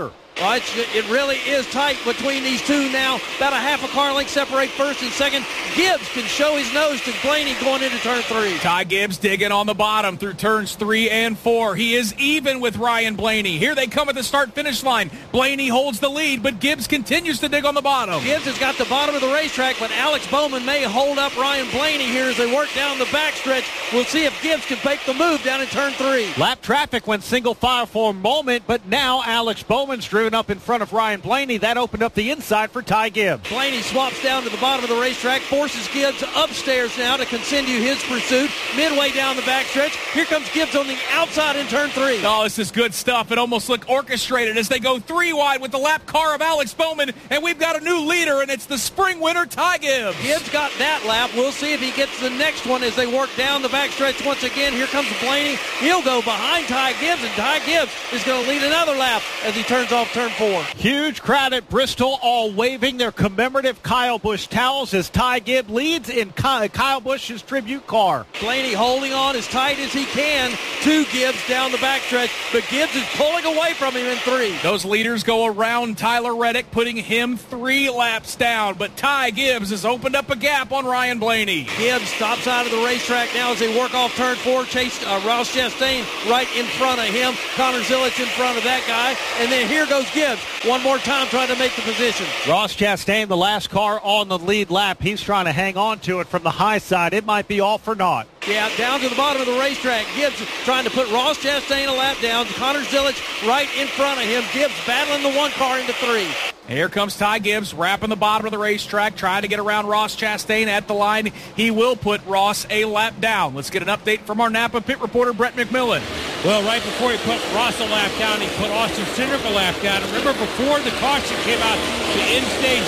A: Well, it really is tight between these two now. About a half a car length separate first and second. Gibbs can show his nose to Blaney going into turn 3.
C: Ty Gibbs digging on the bottom through turns 3 and 4. He is even with Ryan Blaney. Here they come at the start-finish line. Blaney holds the lead, but Gibbs continues to dig on the bottom.
A: Gibbs has got the bottom of the racetrack, but Alex Bowman may hold up Ryan Blaney here as they work down the backstretch. We'll see if Gibbs can make the move down in turn 3.
B: Lap traffic went single file for a moment, but now Alex Bowman's driven up in front of Ryan Blaney. That opened up the inside for Ty Gibbs.
A: Blaney swaps down to the bottom of the racetrack, forces Gibbs upstairs now to continue his pursuit. Midway down the backstretch, here comes Gibbs on the outside in turn 3.
C: Oh, this is good stuff. It almost looked orchestrated as they go 3 wide with the lap car of Alex Bowman, and we've got a new leader, and it's the spring winner, Ty Gibbs.
A: Gibbs got that lap. We'll see if he gets the next one as they work down the backstretch once again. Here comes Blaney. He'll go behind Ty Gibbs, and Ty Gibbs is going to lead another lap as he turns off turn 4.
B: Huge crowd at Bristol, all waving their commemorative Kyle Busch towels as Ty Gibbs leads in Kyle Busch's tribute car.
A: Blaney holding on as tight as he can to Gibbs down the backstretch, but Gibbs is pulling away from him in 3.
C: Those leaders go around Tyler Reddick, putting him 3 laps down, but Ty Gibbs has opened up a gap on Ryan Blaney.
A: Gibbs stops out of the racetrack now as they work off turn 4. Chase Ross Chastain right in front of him. Connor Zilic in front of that guy. And then here goes Gibbs one more time trying to make the position.
B: Ross Chastain, the last car on the lead lap. He's trying to hang on to it from the high side. It might be all for naught.
A: Yeah, down to the bottom of the racetrack. Gibbs trying to put Ross Chastain a lap down. Connor Zilic right in front of him. Gibbs battling the one car into 3.
C: Here comes Ty Gibbs, wrapping the bottom of the racetrack, trying to get around Ross Chastain at the line. He will put Ross a lap down. Let's get an update from our Napa pit reporter, Brett McMillan.
M: Well, right before he put Ross a lap down, he put Austin Cindric a lap down. Remember, before the caution came out to end stage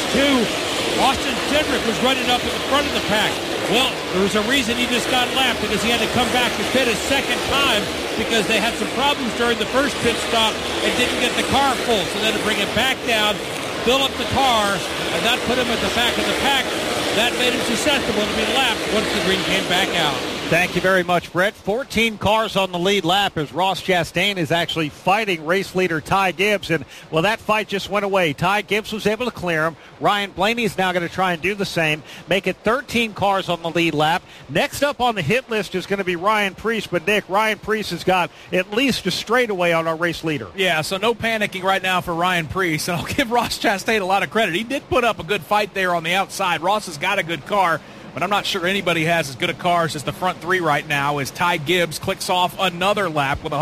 M: 2, Austin Cindric was running up in the front of the pack. Well, there was a reason he just got lapped, because he had to come back to pit a second time because they had some problems during the first pit stop and didn't get the car full. So then to bring it back down, fill up the car, and that put him at the back of the pack. That made him susceptible to be lapped once the green came back out.
B: Thank you very much, Brett. 14 cars on the lead lap as Ross Chastain is actually fighting race leader Ty Gibbs. And, well, that fight just went away. Ty Gibbs was able to clear him. Ryan Blaney is now going to try and do the same, make it 13 cars on the lead lap. Next up on the hit list is going to be Ryan Preece. But, Nick, Ryan Preece has got at least a straightaway on our race leader.
C: Yeah, so no panicking right now for Ryan Preece. And I'll give Ross Chastain a lot of credit. He did put up a good fight there on the outside. Ross has got a good car, but I'm not sure anybody has as good a cars as the front 3 right now as Ty Gibbs clicks off another lap with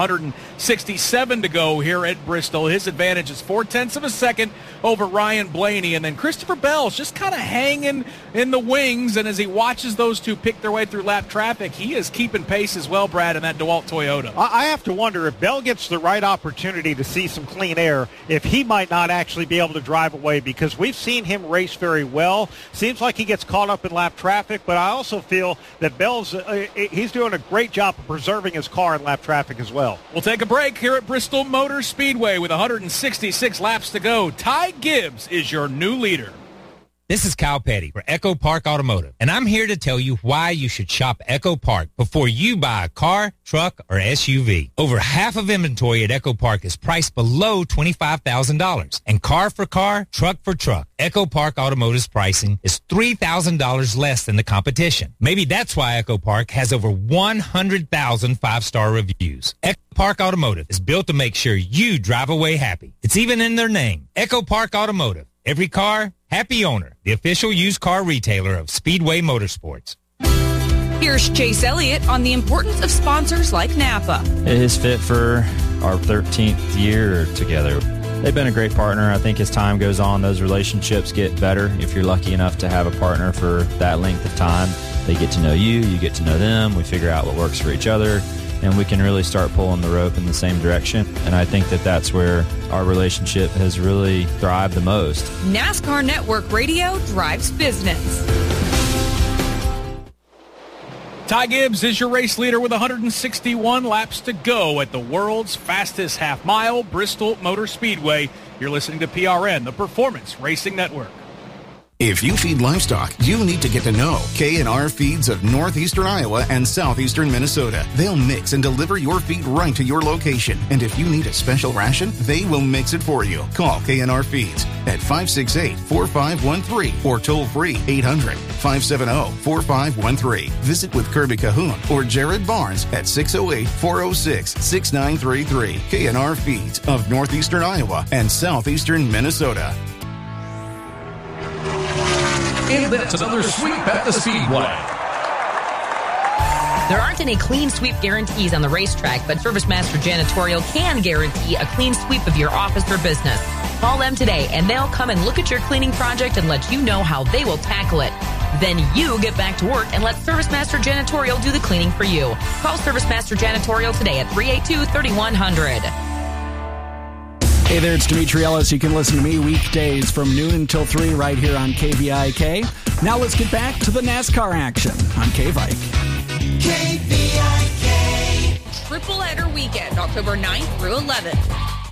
C: 167 to go here at Bristol. His advantage is 0.4 of a second over Ryan Blaney. And then Christopher Bell's just kind of hanging in the wings, and as he watches those two pick their way through lap traffic, he is keeping pace as well, Brad, in that DeWalt Toyota.
B: I have to wonder if Bell gets the right opportunity to see some clean air, if he might not actually be able to drive away, because we've seen him race very well. Seems like he gets caught up in lap traffic, but I also feel that Bell's he's doing a great job of preserving his car in lap traffic as well.
C: We'll take a break here at Bristol Motor Speedway with 166 laps to go. Ty Gibbs is your new leader.
S: This is Kyle Petty for Echo Park Automotive, and I'm here to tell you why you should shop Echo Park before you buy a car, truck, or SUV. Over half of inventory at Echo Park is priced below $25,000. And car for car, truck for truck, Echo Park Automotive's pricing is $3,000 less than the competition. Maybe that's why Echo Park has over 100,000 five-star reviews. Echo Park Automotive is built to make sure you drive away happy. It's even in their name, Echo Park Automotive. Every car, happy owner. The official used car retailer of Speedway Motorsports.
T: Here's Chase Elliott on the importance of sponsors like Napa.
U: It is fit for our 13th year together. They've been a great partner. I think as time goes on, those relationships get better. If you're lucky enough to have a partner for that length of time, they get to know you, you get to know them. We figure out what works for each other, and we can really start pulling the rope in the same direction. And I think that that's where our relationship has really thrived the most.
T: NASCAR Network Radio drives business.
C: Ty Gibbs is your race leader with 161 laps to go at the world's fastest half mile, Bristol Motor Speedway. You're listening to PRN, the Performance Racing Network.
D: If you feed livestock, you need to get to know K&R Feeds of northeastern Iowa and southeastern Minnesota. They'll mix and deliver your feed right to your location. And if you need a special ration, they will mix it for you. Call K&R Feeds at 568-4513 or toll free 800-570-4513. Visit with Kirby Cahoon or Jared Barnes at 608-406-6933. K&R Feeds of northeastern Iowa and southeastern Minnesota.
J: And that's another sweep at the Speedway.
I: There aren't any clean sweep guarantees on the racetrack, but ServiceMaster Janitorial can guarantee a clean sweep of your office or business. Call them today, and they'll come and look at your cleaning project and let you know how they will tackle it. Then you get back to work and let ServiceMaster Janitorial do the cleaning for you. Call ServiceMaster Janitorial today at 382-3100.
V: Hey there, it's Dimitri Ellis. You can listen to me weekdays from noon until 3 right here on KVIK. Now let's get back to the NASCAR action on KVIK.
T: KVIK. Triple header weekend, October 9th through 11th.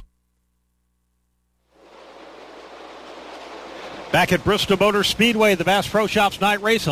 B: Back at Bristol Motor Speedway, the Bass Pro Shops night race,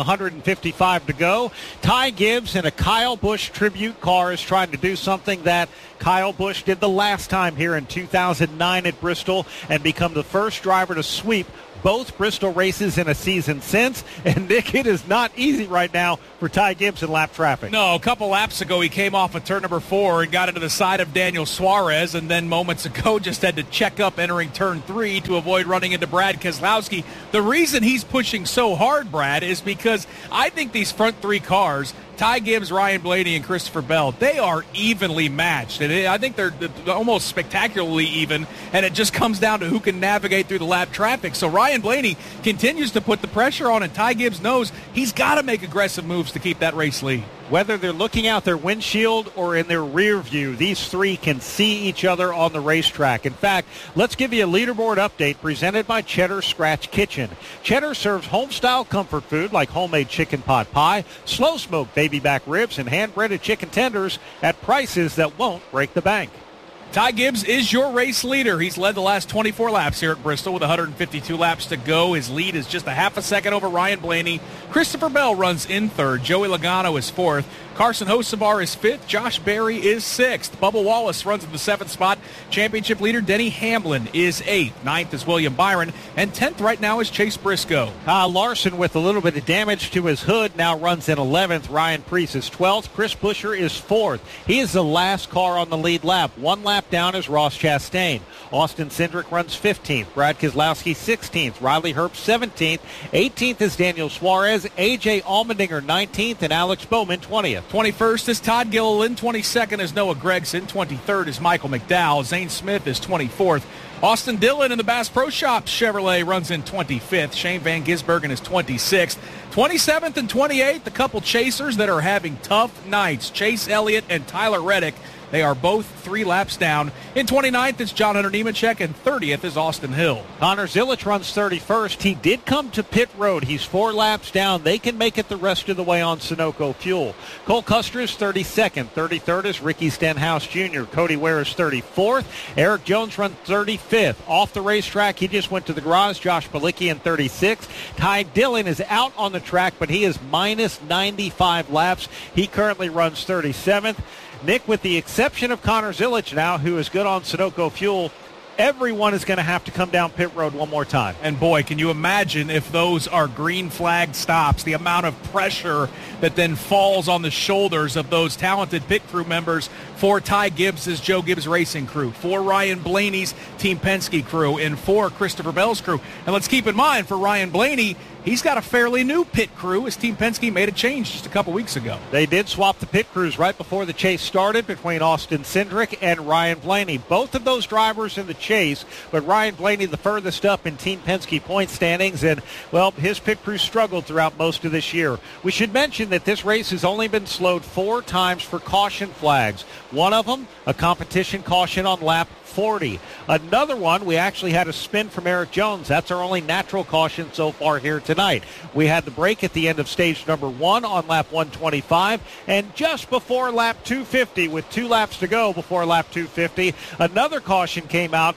B: 155 to go. Ty Gibbs in a Kyle Busch tribute car is trying to do something that Kyle Busch did the last time here in 2009 at Bristol and become the first driver to sweep both Bristol races in a season since. And, Nick, it is not easy right now for Ty Gibbs in lap traffic.
C: No, a couple laps ago he came off of turn number 4 and got into the side of Daniel Suarez, and then moments ago just had to check up entering turn 3 to avoid running into Brad Keselowski. The reason he's pushing so hard, Brad, is because I think these front 3 cars, Ty Gibbs, Ryan Blaney, and Christopher Bell, they are evenly matched. And I think they're almost spectacularly even, and it just comes down to who can navigate through the lap traffic. So Ryan Blaney continues to put the pressure on, and Ty Gibbs knows he's got to make aggressive moves to keep that race lead.
B: Whether they're looking out their windshield or in their rear view, these 3 can see each other on the racetrack. In fact, let's give you a leaderboard update presented by Cheddar Scratch Kitchen. Cheddar serves home-style comfort food like homemade chicken pot pie, slow-smoked baby back ribs, and hand-breaded chicken tenders at prices that won't break the bank.
C: Ty Gibbs is your race leader. He's led the last 24 laps here at Bristol with 152 laps to go. His lead is just a half a second over Ryan Blaney. Christopher Bell runs in 3rd. Joey Logano is 4th. Carson Hocevar is 5th. Josh Berry is 6th. Bubba Wallace runs in the 7th spot. Championship leader Denny Hamlin is 8th. 9th is William Byron. And 10th right now is Chase Briscoe.
B: Kyle Larson, with a little bit of damage to his hood, now runs in 11th. Ryan Preece is 12th. Chris Buescher is 4th. He is the last car on the lead lap. 1 lap down is Ross Chastain. Austin Cindric runs 15th. Brad Keselowski 16th. Riley Herbst 17th. 18th is Daniel Suarez. A.J. Allmendinger 19th. And Alex Bowman 20th.
C: 21st is Todd Gilliland. 22nd is Noah Gragson. 23rd is Michael McDowell. Zane Smith is 24th. Austin Dillon in the Bass Pro Shops Chevrolet runs in 25th. Shane Van Gisbergen is 26th. 27th and 28th, the couple chasers that are having tough nights. Chase Elliott and Tyler Reddick. They are both 3 laps down. In 29th, it's John Hunter Nemechek, and 30th is Austin Hill.
B: Connor Zilic runs 31st. He did come to pit road. He's 4 laps down. They can make it the rest of the way on Sunoco fuel. Cole Custer is 32nd. 33rd is Ricky Stenhouse Jr. Cody Ware is 34th. Eric Jones runs 35th. Off the racetrack, he just went to the garage. Josh Bilicki in 36th. Ty Dillon is out on the track, but he is minus 95 laps. He currently runs 37th. Nick, with the exception of Connor Zilic now, who is good on Sunoco fuel, everyone is going to have to come down pit road one more time.
C: And boy, can you imagine if those are green flag stops, the amount of pressure that then falls on the shoulders of those talented pit crew members for Ty Gibbs' Joe Gibbs Racing crew, for Ryan Blaney's Team Penske crew, and for Christopher Bell's crew. And let's keep in mind, for Ryan Blaney, he's got a fairly new pit crew as Team Penske made a change just a couple weeks ago.
B: They did swap the pit crews right before the chase started between Austin Cindric and Ryan Blaney. Both of those drivers in the chase, but Ryan Blaney the furthest up in Team Penske point standings, and, well, his pit crew struggled throughout most of this year. We should mention that this race has only been slowed 4 times for caution flags. One of them, a competition caution on lap 40. Another one, we actually had a spin from Eric Jones. That's our only natural caution so far here tonight. We had the break at the end of stage number 1 on lap 125, and just before lap 250, with 2 laps to go before lap 250, another caution came out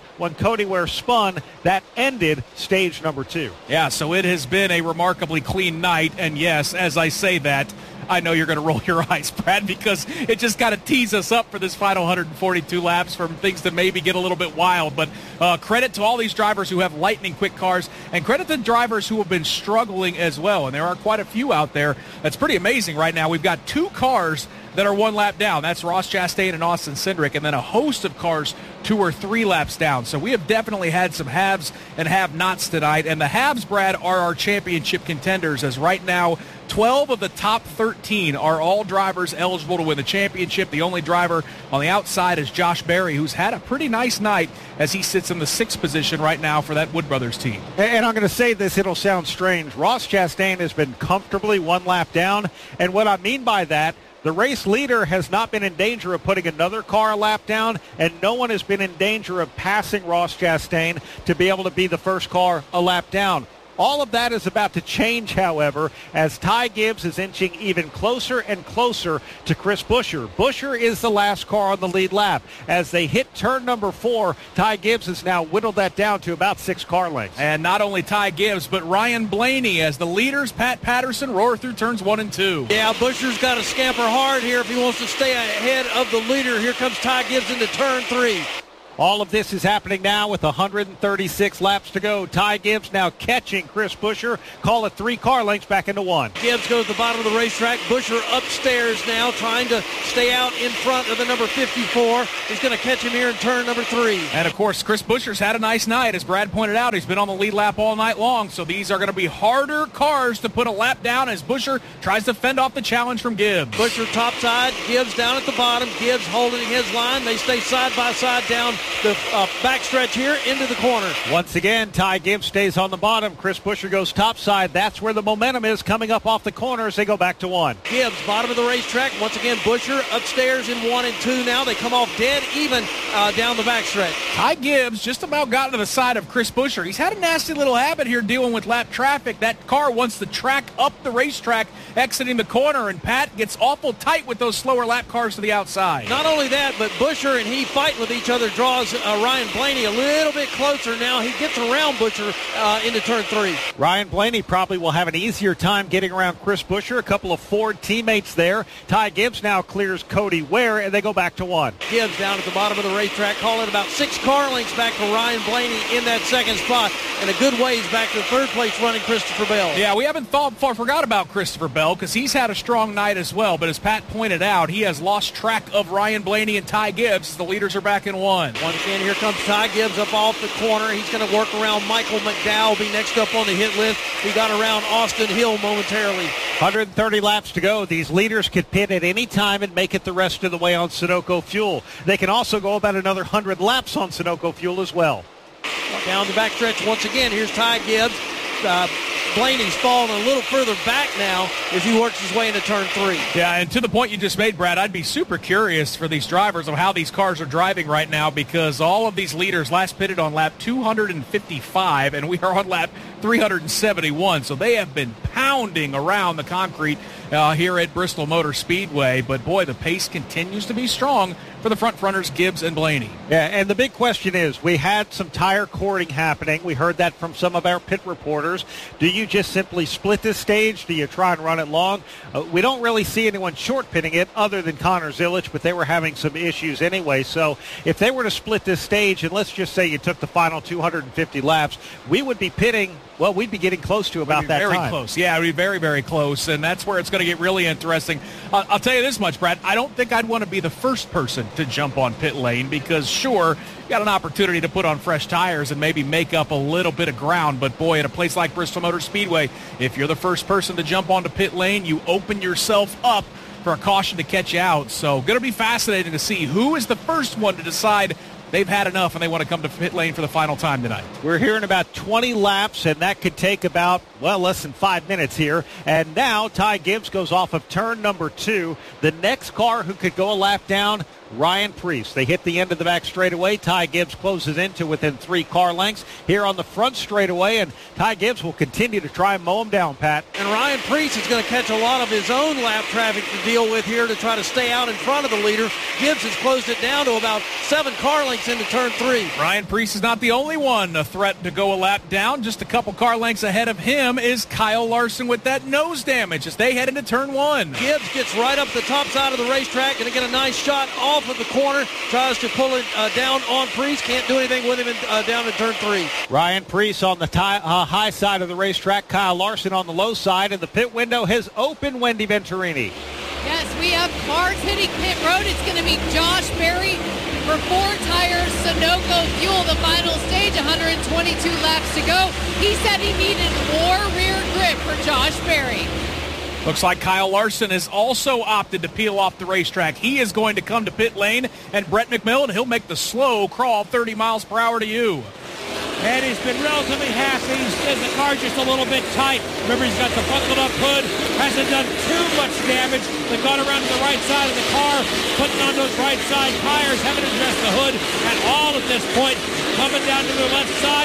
B: when Cody Ware spun, that ended stage number 2.
C: Yeah, so it has been a remarkably clean night, and yes, as I say that, I know you're going to roll your eyes, Brad, because it just kind of tees us up for this final 142 laps from things that maybe get a little bit wild. But credit to all these drivers who have lightning-quick cars, and credit to drivers who have been struggling as well. And there are quite a few out there. That's pretty amazing right now. We've got 2 cars that are 1 lap down. That's Ross Chastain and Austin Cindric, and then a host of cars 2 or 3 laps down. So we have definitely had some haves and have-nots tonight. And the haves, Brad, are our championship contenders, as right now 12 of the top 13 are all drivers eligible to win the championship. The only driver on the outside is Josh Berry, who's had a pretty nice night as he sits in the 6th position right now for that Wood Brothers team.
B: And I'm going to say this, it'll sound strange. Ross Chastain has been comfortably 1 lap down, and what I mean by that, the race leader has not been in danger of putting another car a lap down, and no one has been in danger of passing Ross Chastain to be able to be the first car a lap down. All of that is about to change, however, as Ty Gibbs is inching even closer and closer to Chris Buescher. Buescher is the last car on the lead lap. As they hit turn number 4, Ty Gibbs has now whittled that down to about 6 car lengths.
C: And not only Ty Gibbs, but Ryan Blaney as the leaders, Pat Patterson, roar through turns 1 and 2.
A: Yeah, Buescher's got to scamper hard here if he wants to stay ahead of the leader. Here comes Ty Gibbs into turn 3.
B: All of this is happening now with 136 laps to go. Ty Gibbs now catching Chris Buescher. Call it 3 car lengths back into 1.
A: Gibbs goes to the bottom of the racetrack. Buescher upstairs now, trying to stay out in front of the number 54. He's going to catch him here in turn number 3.
C: And, of course, Chris Buescher's had a nice night. As Brad pointed out, he's been on the lead lap all night long. So these are going to be harder cars to put a lap down as Buescher tries to fend off the challenge from Gibbs.
A: Buescher topside, Gibbs down at the bottom. Gibbs holding his line. They stay side by side down the backstretch here into the corner.
B: Once again, Ty Gibbs stays on the bottom. Chris Buescher goes topside. That's where the momentum is coming up off the corner as they go back to 1.
A: Gibbs, bottom of the racetrack. Once again, Buescher upstairs in 1 and 2 now. They come off dead even down the backstretch.
C: Ty Gibbs just about got to the side of Chris Buescher. He's had a nasty little habit here dealing with lap traffic. That car wants to track up the racetrack, exiting the corner, and Pat gets awful tight with those slower lap cars to the outside.
A: Not only that, but Buescher and he fight with each other, draws Ryan Blaney a little bit closer now. He gets around Buescher into turn 3.
B: Ryan Blaney probably will have an easier time getting around Chris Buescher. A couple of Ford teammates there. Ty Gibbs now clears Cody Ware, and they go back to 1.
A: Gibbs down at the bottom of the racetrack, calling about 6 car lengths back to Ryan Blaney in that 2nd spot, and a good ways back to 3rd place running Christopher Bell.
C: Yeah, we haven't forgot about Christopher Bell because he's had a strong night as well, but as Pat pointed out, he has lost track of Ryan Blaney and Ty Gibbs as the leaders are back in 1.
A: Once again, here comes Ty Gibbs up off the corner. He's going to work around Michael McDowell, be next up on the hit list. He got around Austin Hill momentarily.
B: 130 laps to go. These leaders could pit at any time and make it the rest of the way on Sunoco fuel. They can also go about another 100 laps on Sunoco fuel as well.
A: Down the backstretch once again. Here's Ty Gibbs. Blaney's falling a little further back now as he works his way into turn 3.
C: Yeah, and to the point you just made, Brad, I'd be super curious for these drivers of how these cars are driving right now because all of these leaders last pitted on lap 255, and we are on lap 371. So they have been pounding around the concrete here at Bristol Motor Speedway. But, boy, the pace continues to be strong for the front runners, Gibbs and Blaney.
B: Yeah, and the big question is, we had some tire cording happening. We heard that from some of our pit reporters. Do you just simply split this stage? Do you try and run it long? We don't really see anyone short pitting it other than Connor Zilic, but they were having some issues anyway. So if they were to split this stage, and let's just say you took the final 250 laps, we would be pitting, well, we'd be getting close to about that
C: very
B: time.
C: Close. Yeah, we'd be very, very close, and that's where it's going to get really interesting. I'll tell you this much, Brad. I don't think I'd want to be the first person to jump on pit lane because, sure, you got an opportunity to put on fresh tires and maybe make up a little bit of ground, but, boy, at a place like Bristol Motor Speedway, if you're the first person to jump onto pit lane, you open yourself up for a caution to catch you out. So going to be fascinating to see who is the first one to decide they've had enough and they want to come to pit lane for the final time tonight.
B: We're hearing about 20 laps, and that could take about, well, less than 5 minutes here. And now Ty Gibbs goes off of turn number 2. The next car who could go a lap down Ryan Preece. They hit the end of the back straightaway. Ty Gibbs closes into within 3 car lengths here on the front straightaway, and Ty Gibbs will continue to try and mow him down, Pat.
A: And Ryan Preece is going to catch a lot of his own lap traffic to deal with here to try to stay out in front of the leader. Gibbs has closed it down to about 7 car lengths into turn 3.
C: Ryan Preece is not the only one a threat to go a lap down. Just a couple car lengths ahead of him is Kyle Larson with that nose damage as they head into turn 1.
A: Gibbs gets right up the top side of the racetrack, going to get a nice shot off of the corner. Tries to pull it down on Preece. Can't do anything with him down in turn 3.
B: Ryan Preece on the high side of the racetrack. Kyle Larson on the low side, and the pit window has opened. Wendy Venturini.
L: Yes, we have cars hitting pit road. It's going to be Josh Berry for 4 tires, Sunoco Fuel, the final stage, 122 laps to go. He said he needed more rear grip for Josh Berry.
C: Looks like Kyle Larson has also opted to peel off the racetrack. He is going to come to pit lane, and Brett McMillan, he'll make the slow crawl 30 miles per hour to you.
M: And he's been relatively happy. He says the car's just a little bit tight. Remember, he's got the buckled up hood. Hasn't done too much damage. They've gone around to the right side of the car, putting on those right side tires, haven't addressed the hood at all at this point. Coming down to the left side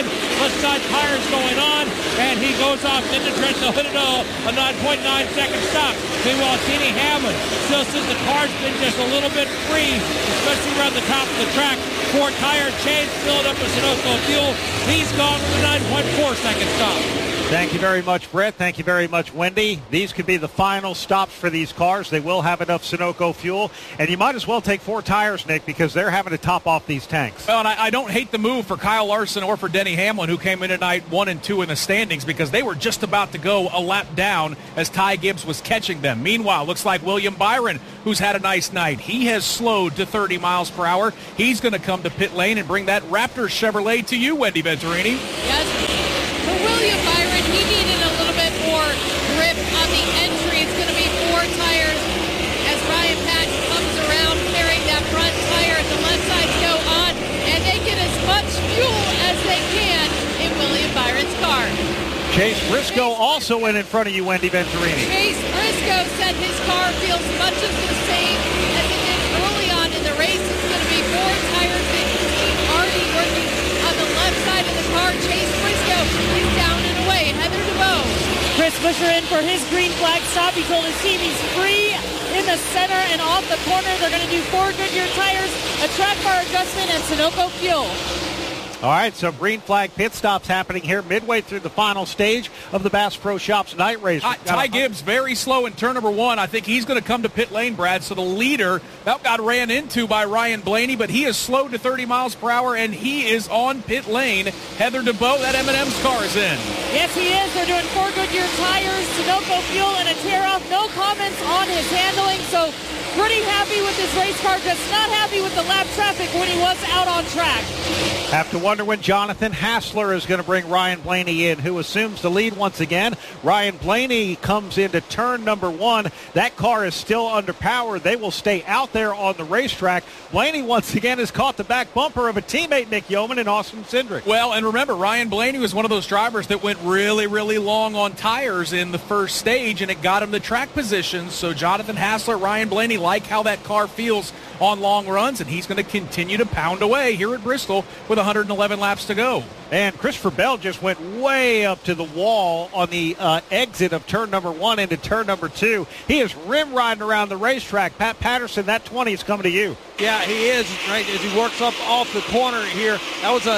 M: tires going on, and he goes off, didn't address the hood at all. A 9.9 second stop. Meanwhile, Denny Hamlin still says the car's been just a little bit free, especially around the top of the track. 4 tire change, filled up with Sunoco Fuel. He's gone with a 9.4 second stop.
B: Thank you very much, Brett. Thank you very much, Wendy. These could be the final stops for these cars. They will have enough Sunoco fuel. And you might as well take 4 tires, Nick, because they're having to top off these tanks.
C: Well, and I don't hate the move for Kyle Larson or for Denny Hamlin, who came in tonight 1 and 2 in the standings, because they were just about to go a lap down as Ty Gibbs was catching them. Meanwhile, looks like William Byron, who's had a nice night, he has slowed to 30 miles per hour. He's going to come to pit lane and bring that Raptor Chevrolet to you, Wendy Venturini.
L: Yes. For William Byron, he needed a little bit more grip on the entry. It's going to be 4 tires as Ryan Patch comes around carrying that front tire. The left sides go on, and they get as much fuel as they can in William Byron's car.
B: Chase Briscoe also went in front of you, Wendy Venturini.
L: Chase Briscoe said his car feels much of the same as it did early on in the race. It's going to be 4 tires that he's already working on the left side of the car. Chase Briscoe is down and away. Heather DeVoe.
E: Chris Buescher in for his green flag stop. He told his team he's free in the center and off the corner. They're going to do 4 Goodyear tires, a track bar adjustment, and Sunoco fuel.
B: All right, so green flag pit stops happening here midway through the final stage of the Bass Pro Shops night race.
C: Ty Gibbs very slow in turn number 1. I think he's going to come to pit lane, Brad. So the leader that got ran into by Ryan Blaney, but he is slowed to 30 miles per hour, and he is on pit lane. Heather DeBoe, that M&M's car is in.
E: Yes, he is. They're doing 4 Goodyear tires, Sunoco fuel, and a tear-off. No comments on his handling, so pretty happy with his race car, just not happy with the lap traffic when he was out on track.
B: Have to wonder when Jonathan Hassler is going to bring Ryan Blaney in, who assumes the lead once again. Ryan Blaney comes into turn number 1. That car is still underpowered. They will stay out there on the racetrack. Blaney once again has caught the back bumper of a teammate, Nick Yeoman, and Austin Cindric.
C: Well, and remember, Ryan Blaney was one of those drivers that went really, really long on tires in the first stage, and it got him the track position. So Jonathan Hassler, Ryan Blaney like how that car feels on long runs, and he's going to continue to pound away here at Bristol with 111 laps to go.
B: And Christopher Bell just went way up to the wall on the exit of turn number 1 into turn number 2. He is rim riding around the racetrack. Pat Patterson, that 20 is coming to you.
A: Yeah, he is, right, as he works up off the corner here. That was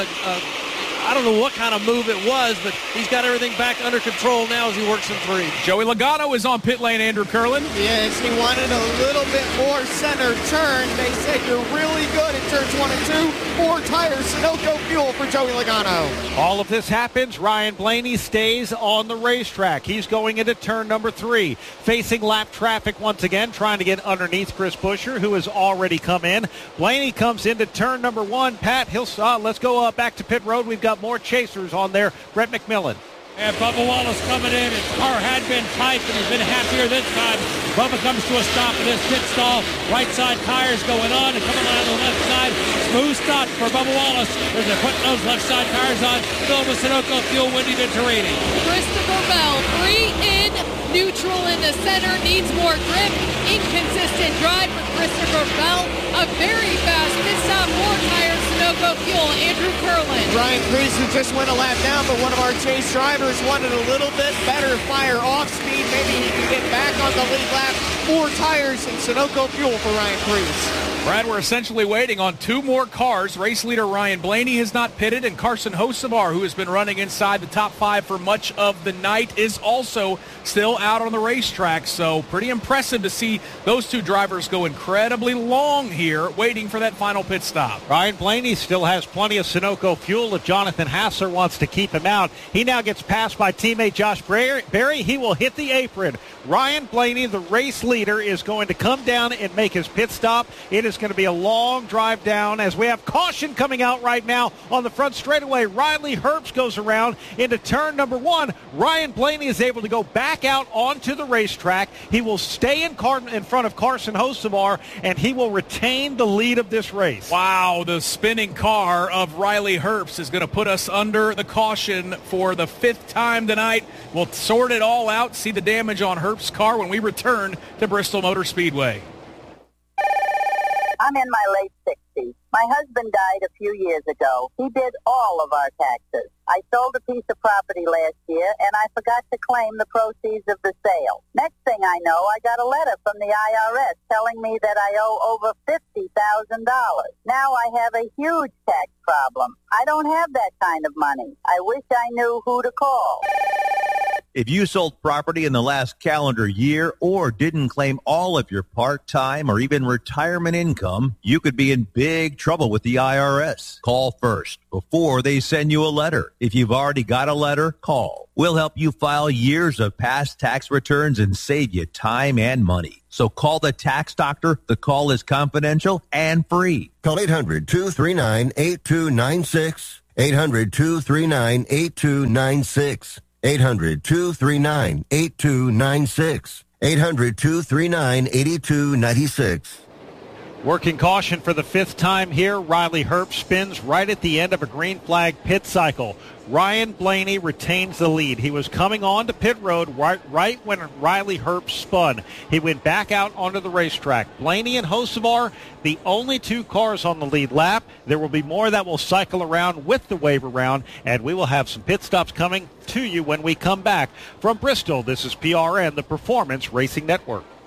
A: I don't know what kind of move it was, but he's got everything back under control now as he works in 3.
C: Joey Logano is on pit lane, Andrew Curlin.
K: Yes, he wanted a little bit more center turn. They said you're really good at turns 1 and 2. 4 tires, Sunoco fuel for Joey Logano.
B: All of this happens. Ryan Blaney stays on the racetrack. He's going into turn number 3, facing lap traffic once again, trying to get underneath Chris Buescher, who has already come in. Blaney comes into turn number 1. Pat, let's go back to pit road. We've got more chasers on there. Brett McMillan.
M: And Bubba Wallace coming in. His car had been tight, but he's been happier this time. Bubba comes to a stop in this pit stall. Right side tires going on and coming on the left side. Smooth stop for Bubba Wallace as they're putting those left side tires on. Filled with Sunoco fuel, Wendy Venturini.
L: Christopher Bell, 3 in, neutral in the center, needs more grip. Inconsistent drive for Christopher Bell. A very fast pit stop, 4 tires, Sunoco fuel, Andrew Curlin.
K: Ryan Preece just went a lap down, but one of our chase drivers wanted a little bit better fire off speed. Maybe he can get back on the lead lap. 4 tires and Sunoco fuel for Ryan Preece.
C: Brad, we're essentially waiting on 2 more cars. Race leader Ryan Blaney has not pitted, and Carson Hocevar, who has been running inside the top 5 for much of the night, is also still out on the racetrack. So pretty impressive to see those 2 drivers go incredibly long here, waiting for that final pit stop.
B: Ryan Blaney still has plenty of Sunoco fuel if Jonathan Hassler wants to keep him out. He now gets passed by teammate Josh Berry. He will hit the apron. Ryan Blaney, the race leader, is going to come down and make his pit stop. It is going to be a long drive down as we have caution coming out right now on the front straightaway. Riley Herbst goes around into turn number 1. Ryan Blaney is able to go back out onto the racetrack. He will stay in front of Carson Hocevar, and he will retain the lead of this race.
C: Wow, the spinning car of Riley Herbst is going to put us under the caution for the 5th time tonight. We'll sort it all out, see the damage on Herbst's car when we return to Bristol Motor Speedway.
F: I'm in my late 60s. My husband died a few years ago. He did all of our taxes. I sold a piece of property last year, and I forgot to claim the proceeds of the sale. Next thing I know, I got a letter from the IRS telling me that I owe over $50,000. Now I have a huge tax problem. I don't have that kind of money. I wish I knew who to call.
G: If you sold property in the last calendar year or didn't claim all of your part-time or even retirement income, you could be in big trouble with the IRS. Call first before they send you a letter. If you've already got a letter, call. We'll help you file years of past tax returns and save you time and money. So call the tax doctor. The call is confidential and free.
W: Call 800-239-8296. 800-239-8296. 800-239-8296. 800-239-8296.
B: Working caution for the 5th time here. Riley Herbst spins right at the end of a green flag pit cycle. Ryan Blaney retains the lead. He was coming on to pit road right when Riley Herbst spun. He went back out onto the racetrack. Blaney and Hocevar, the only 2 cars on the lead lap. There will be more that will cycle around with the waiver round, and we will have some pit stops coming to you when we come back. From Bristol, this is PRN, the Performance Racing Network.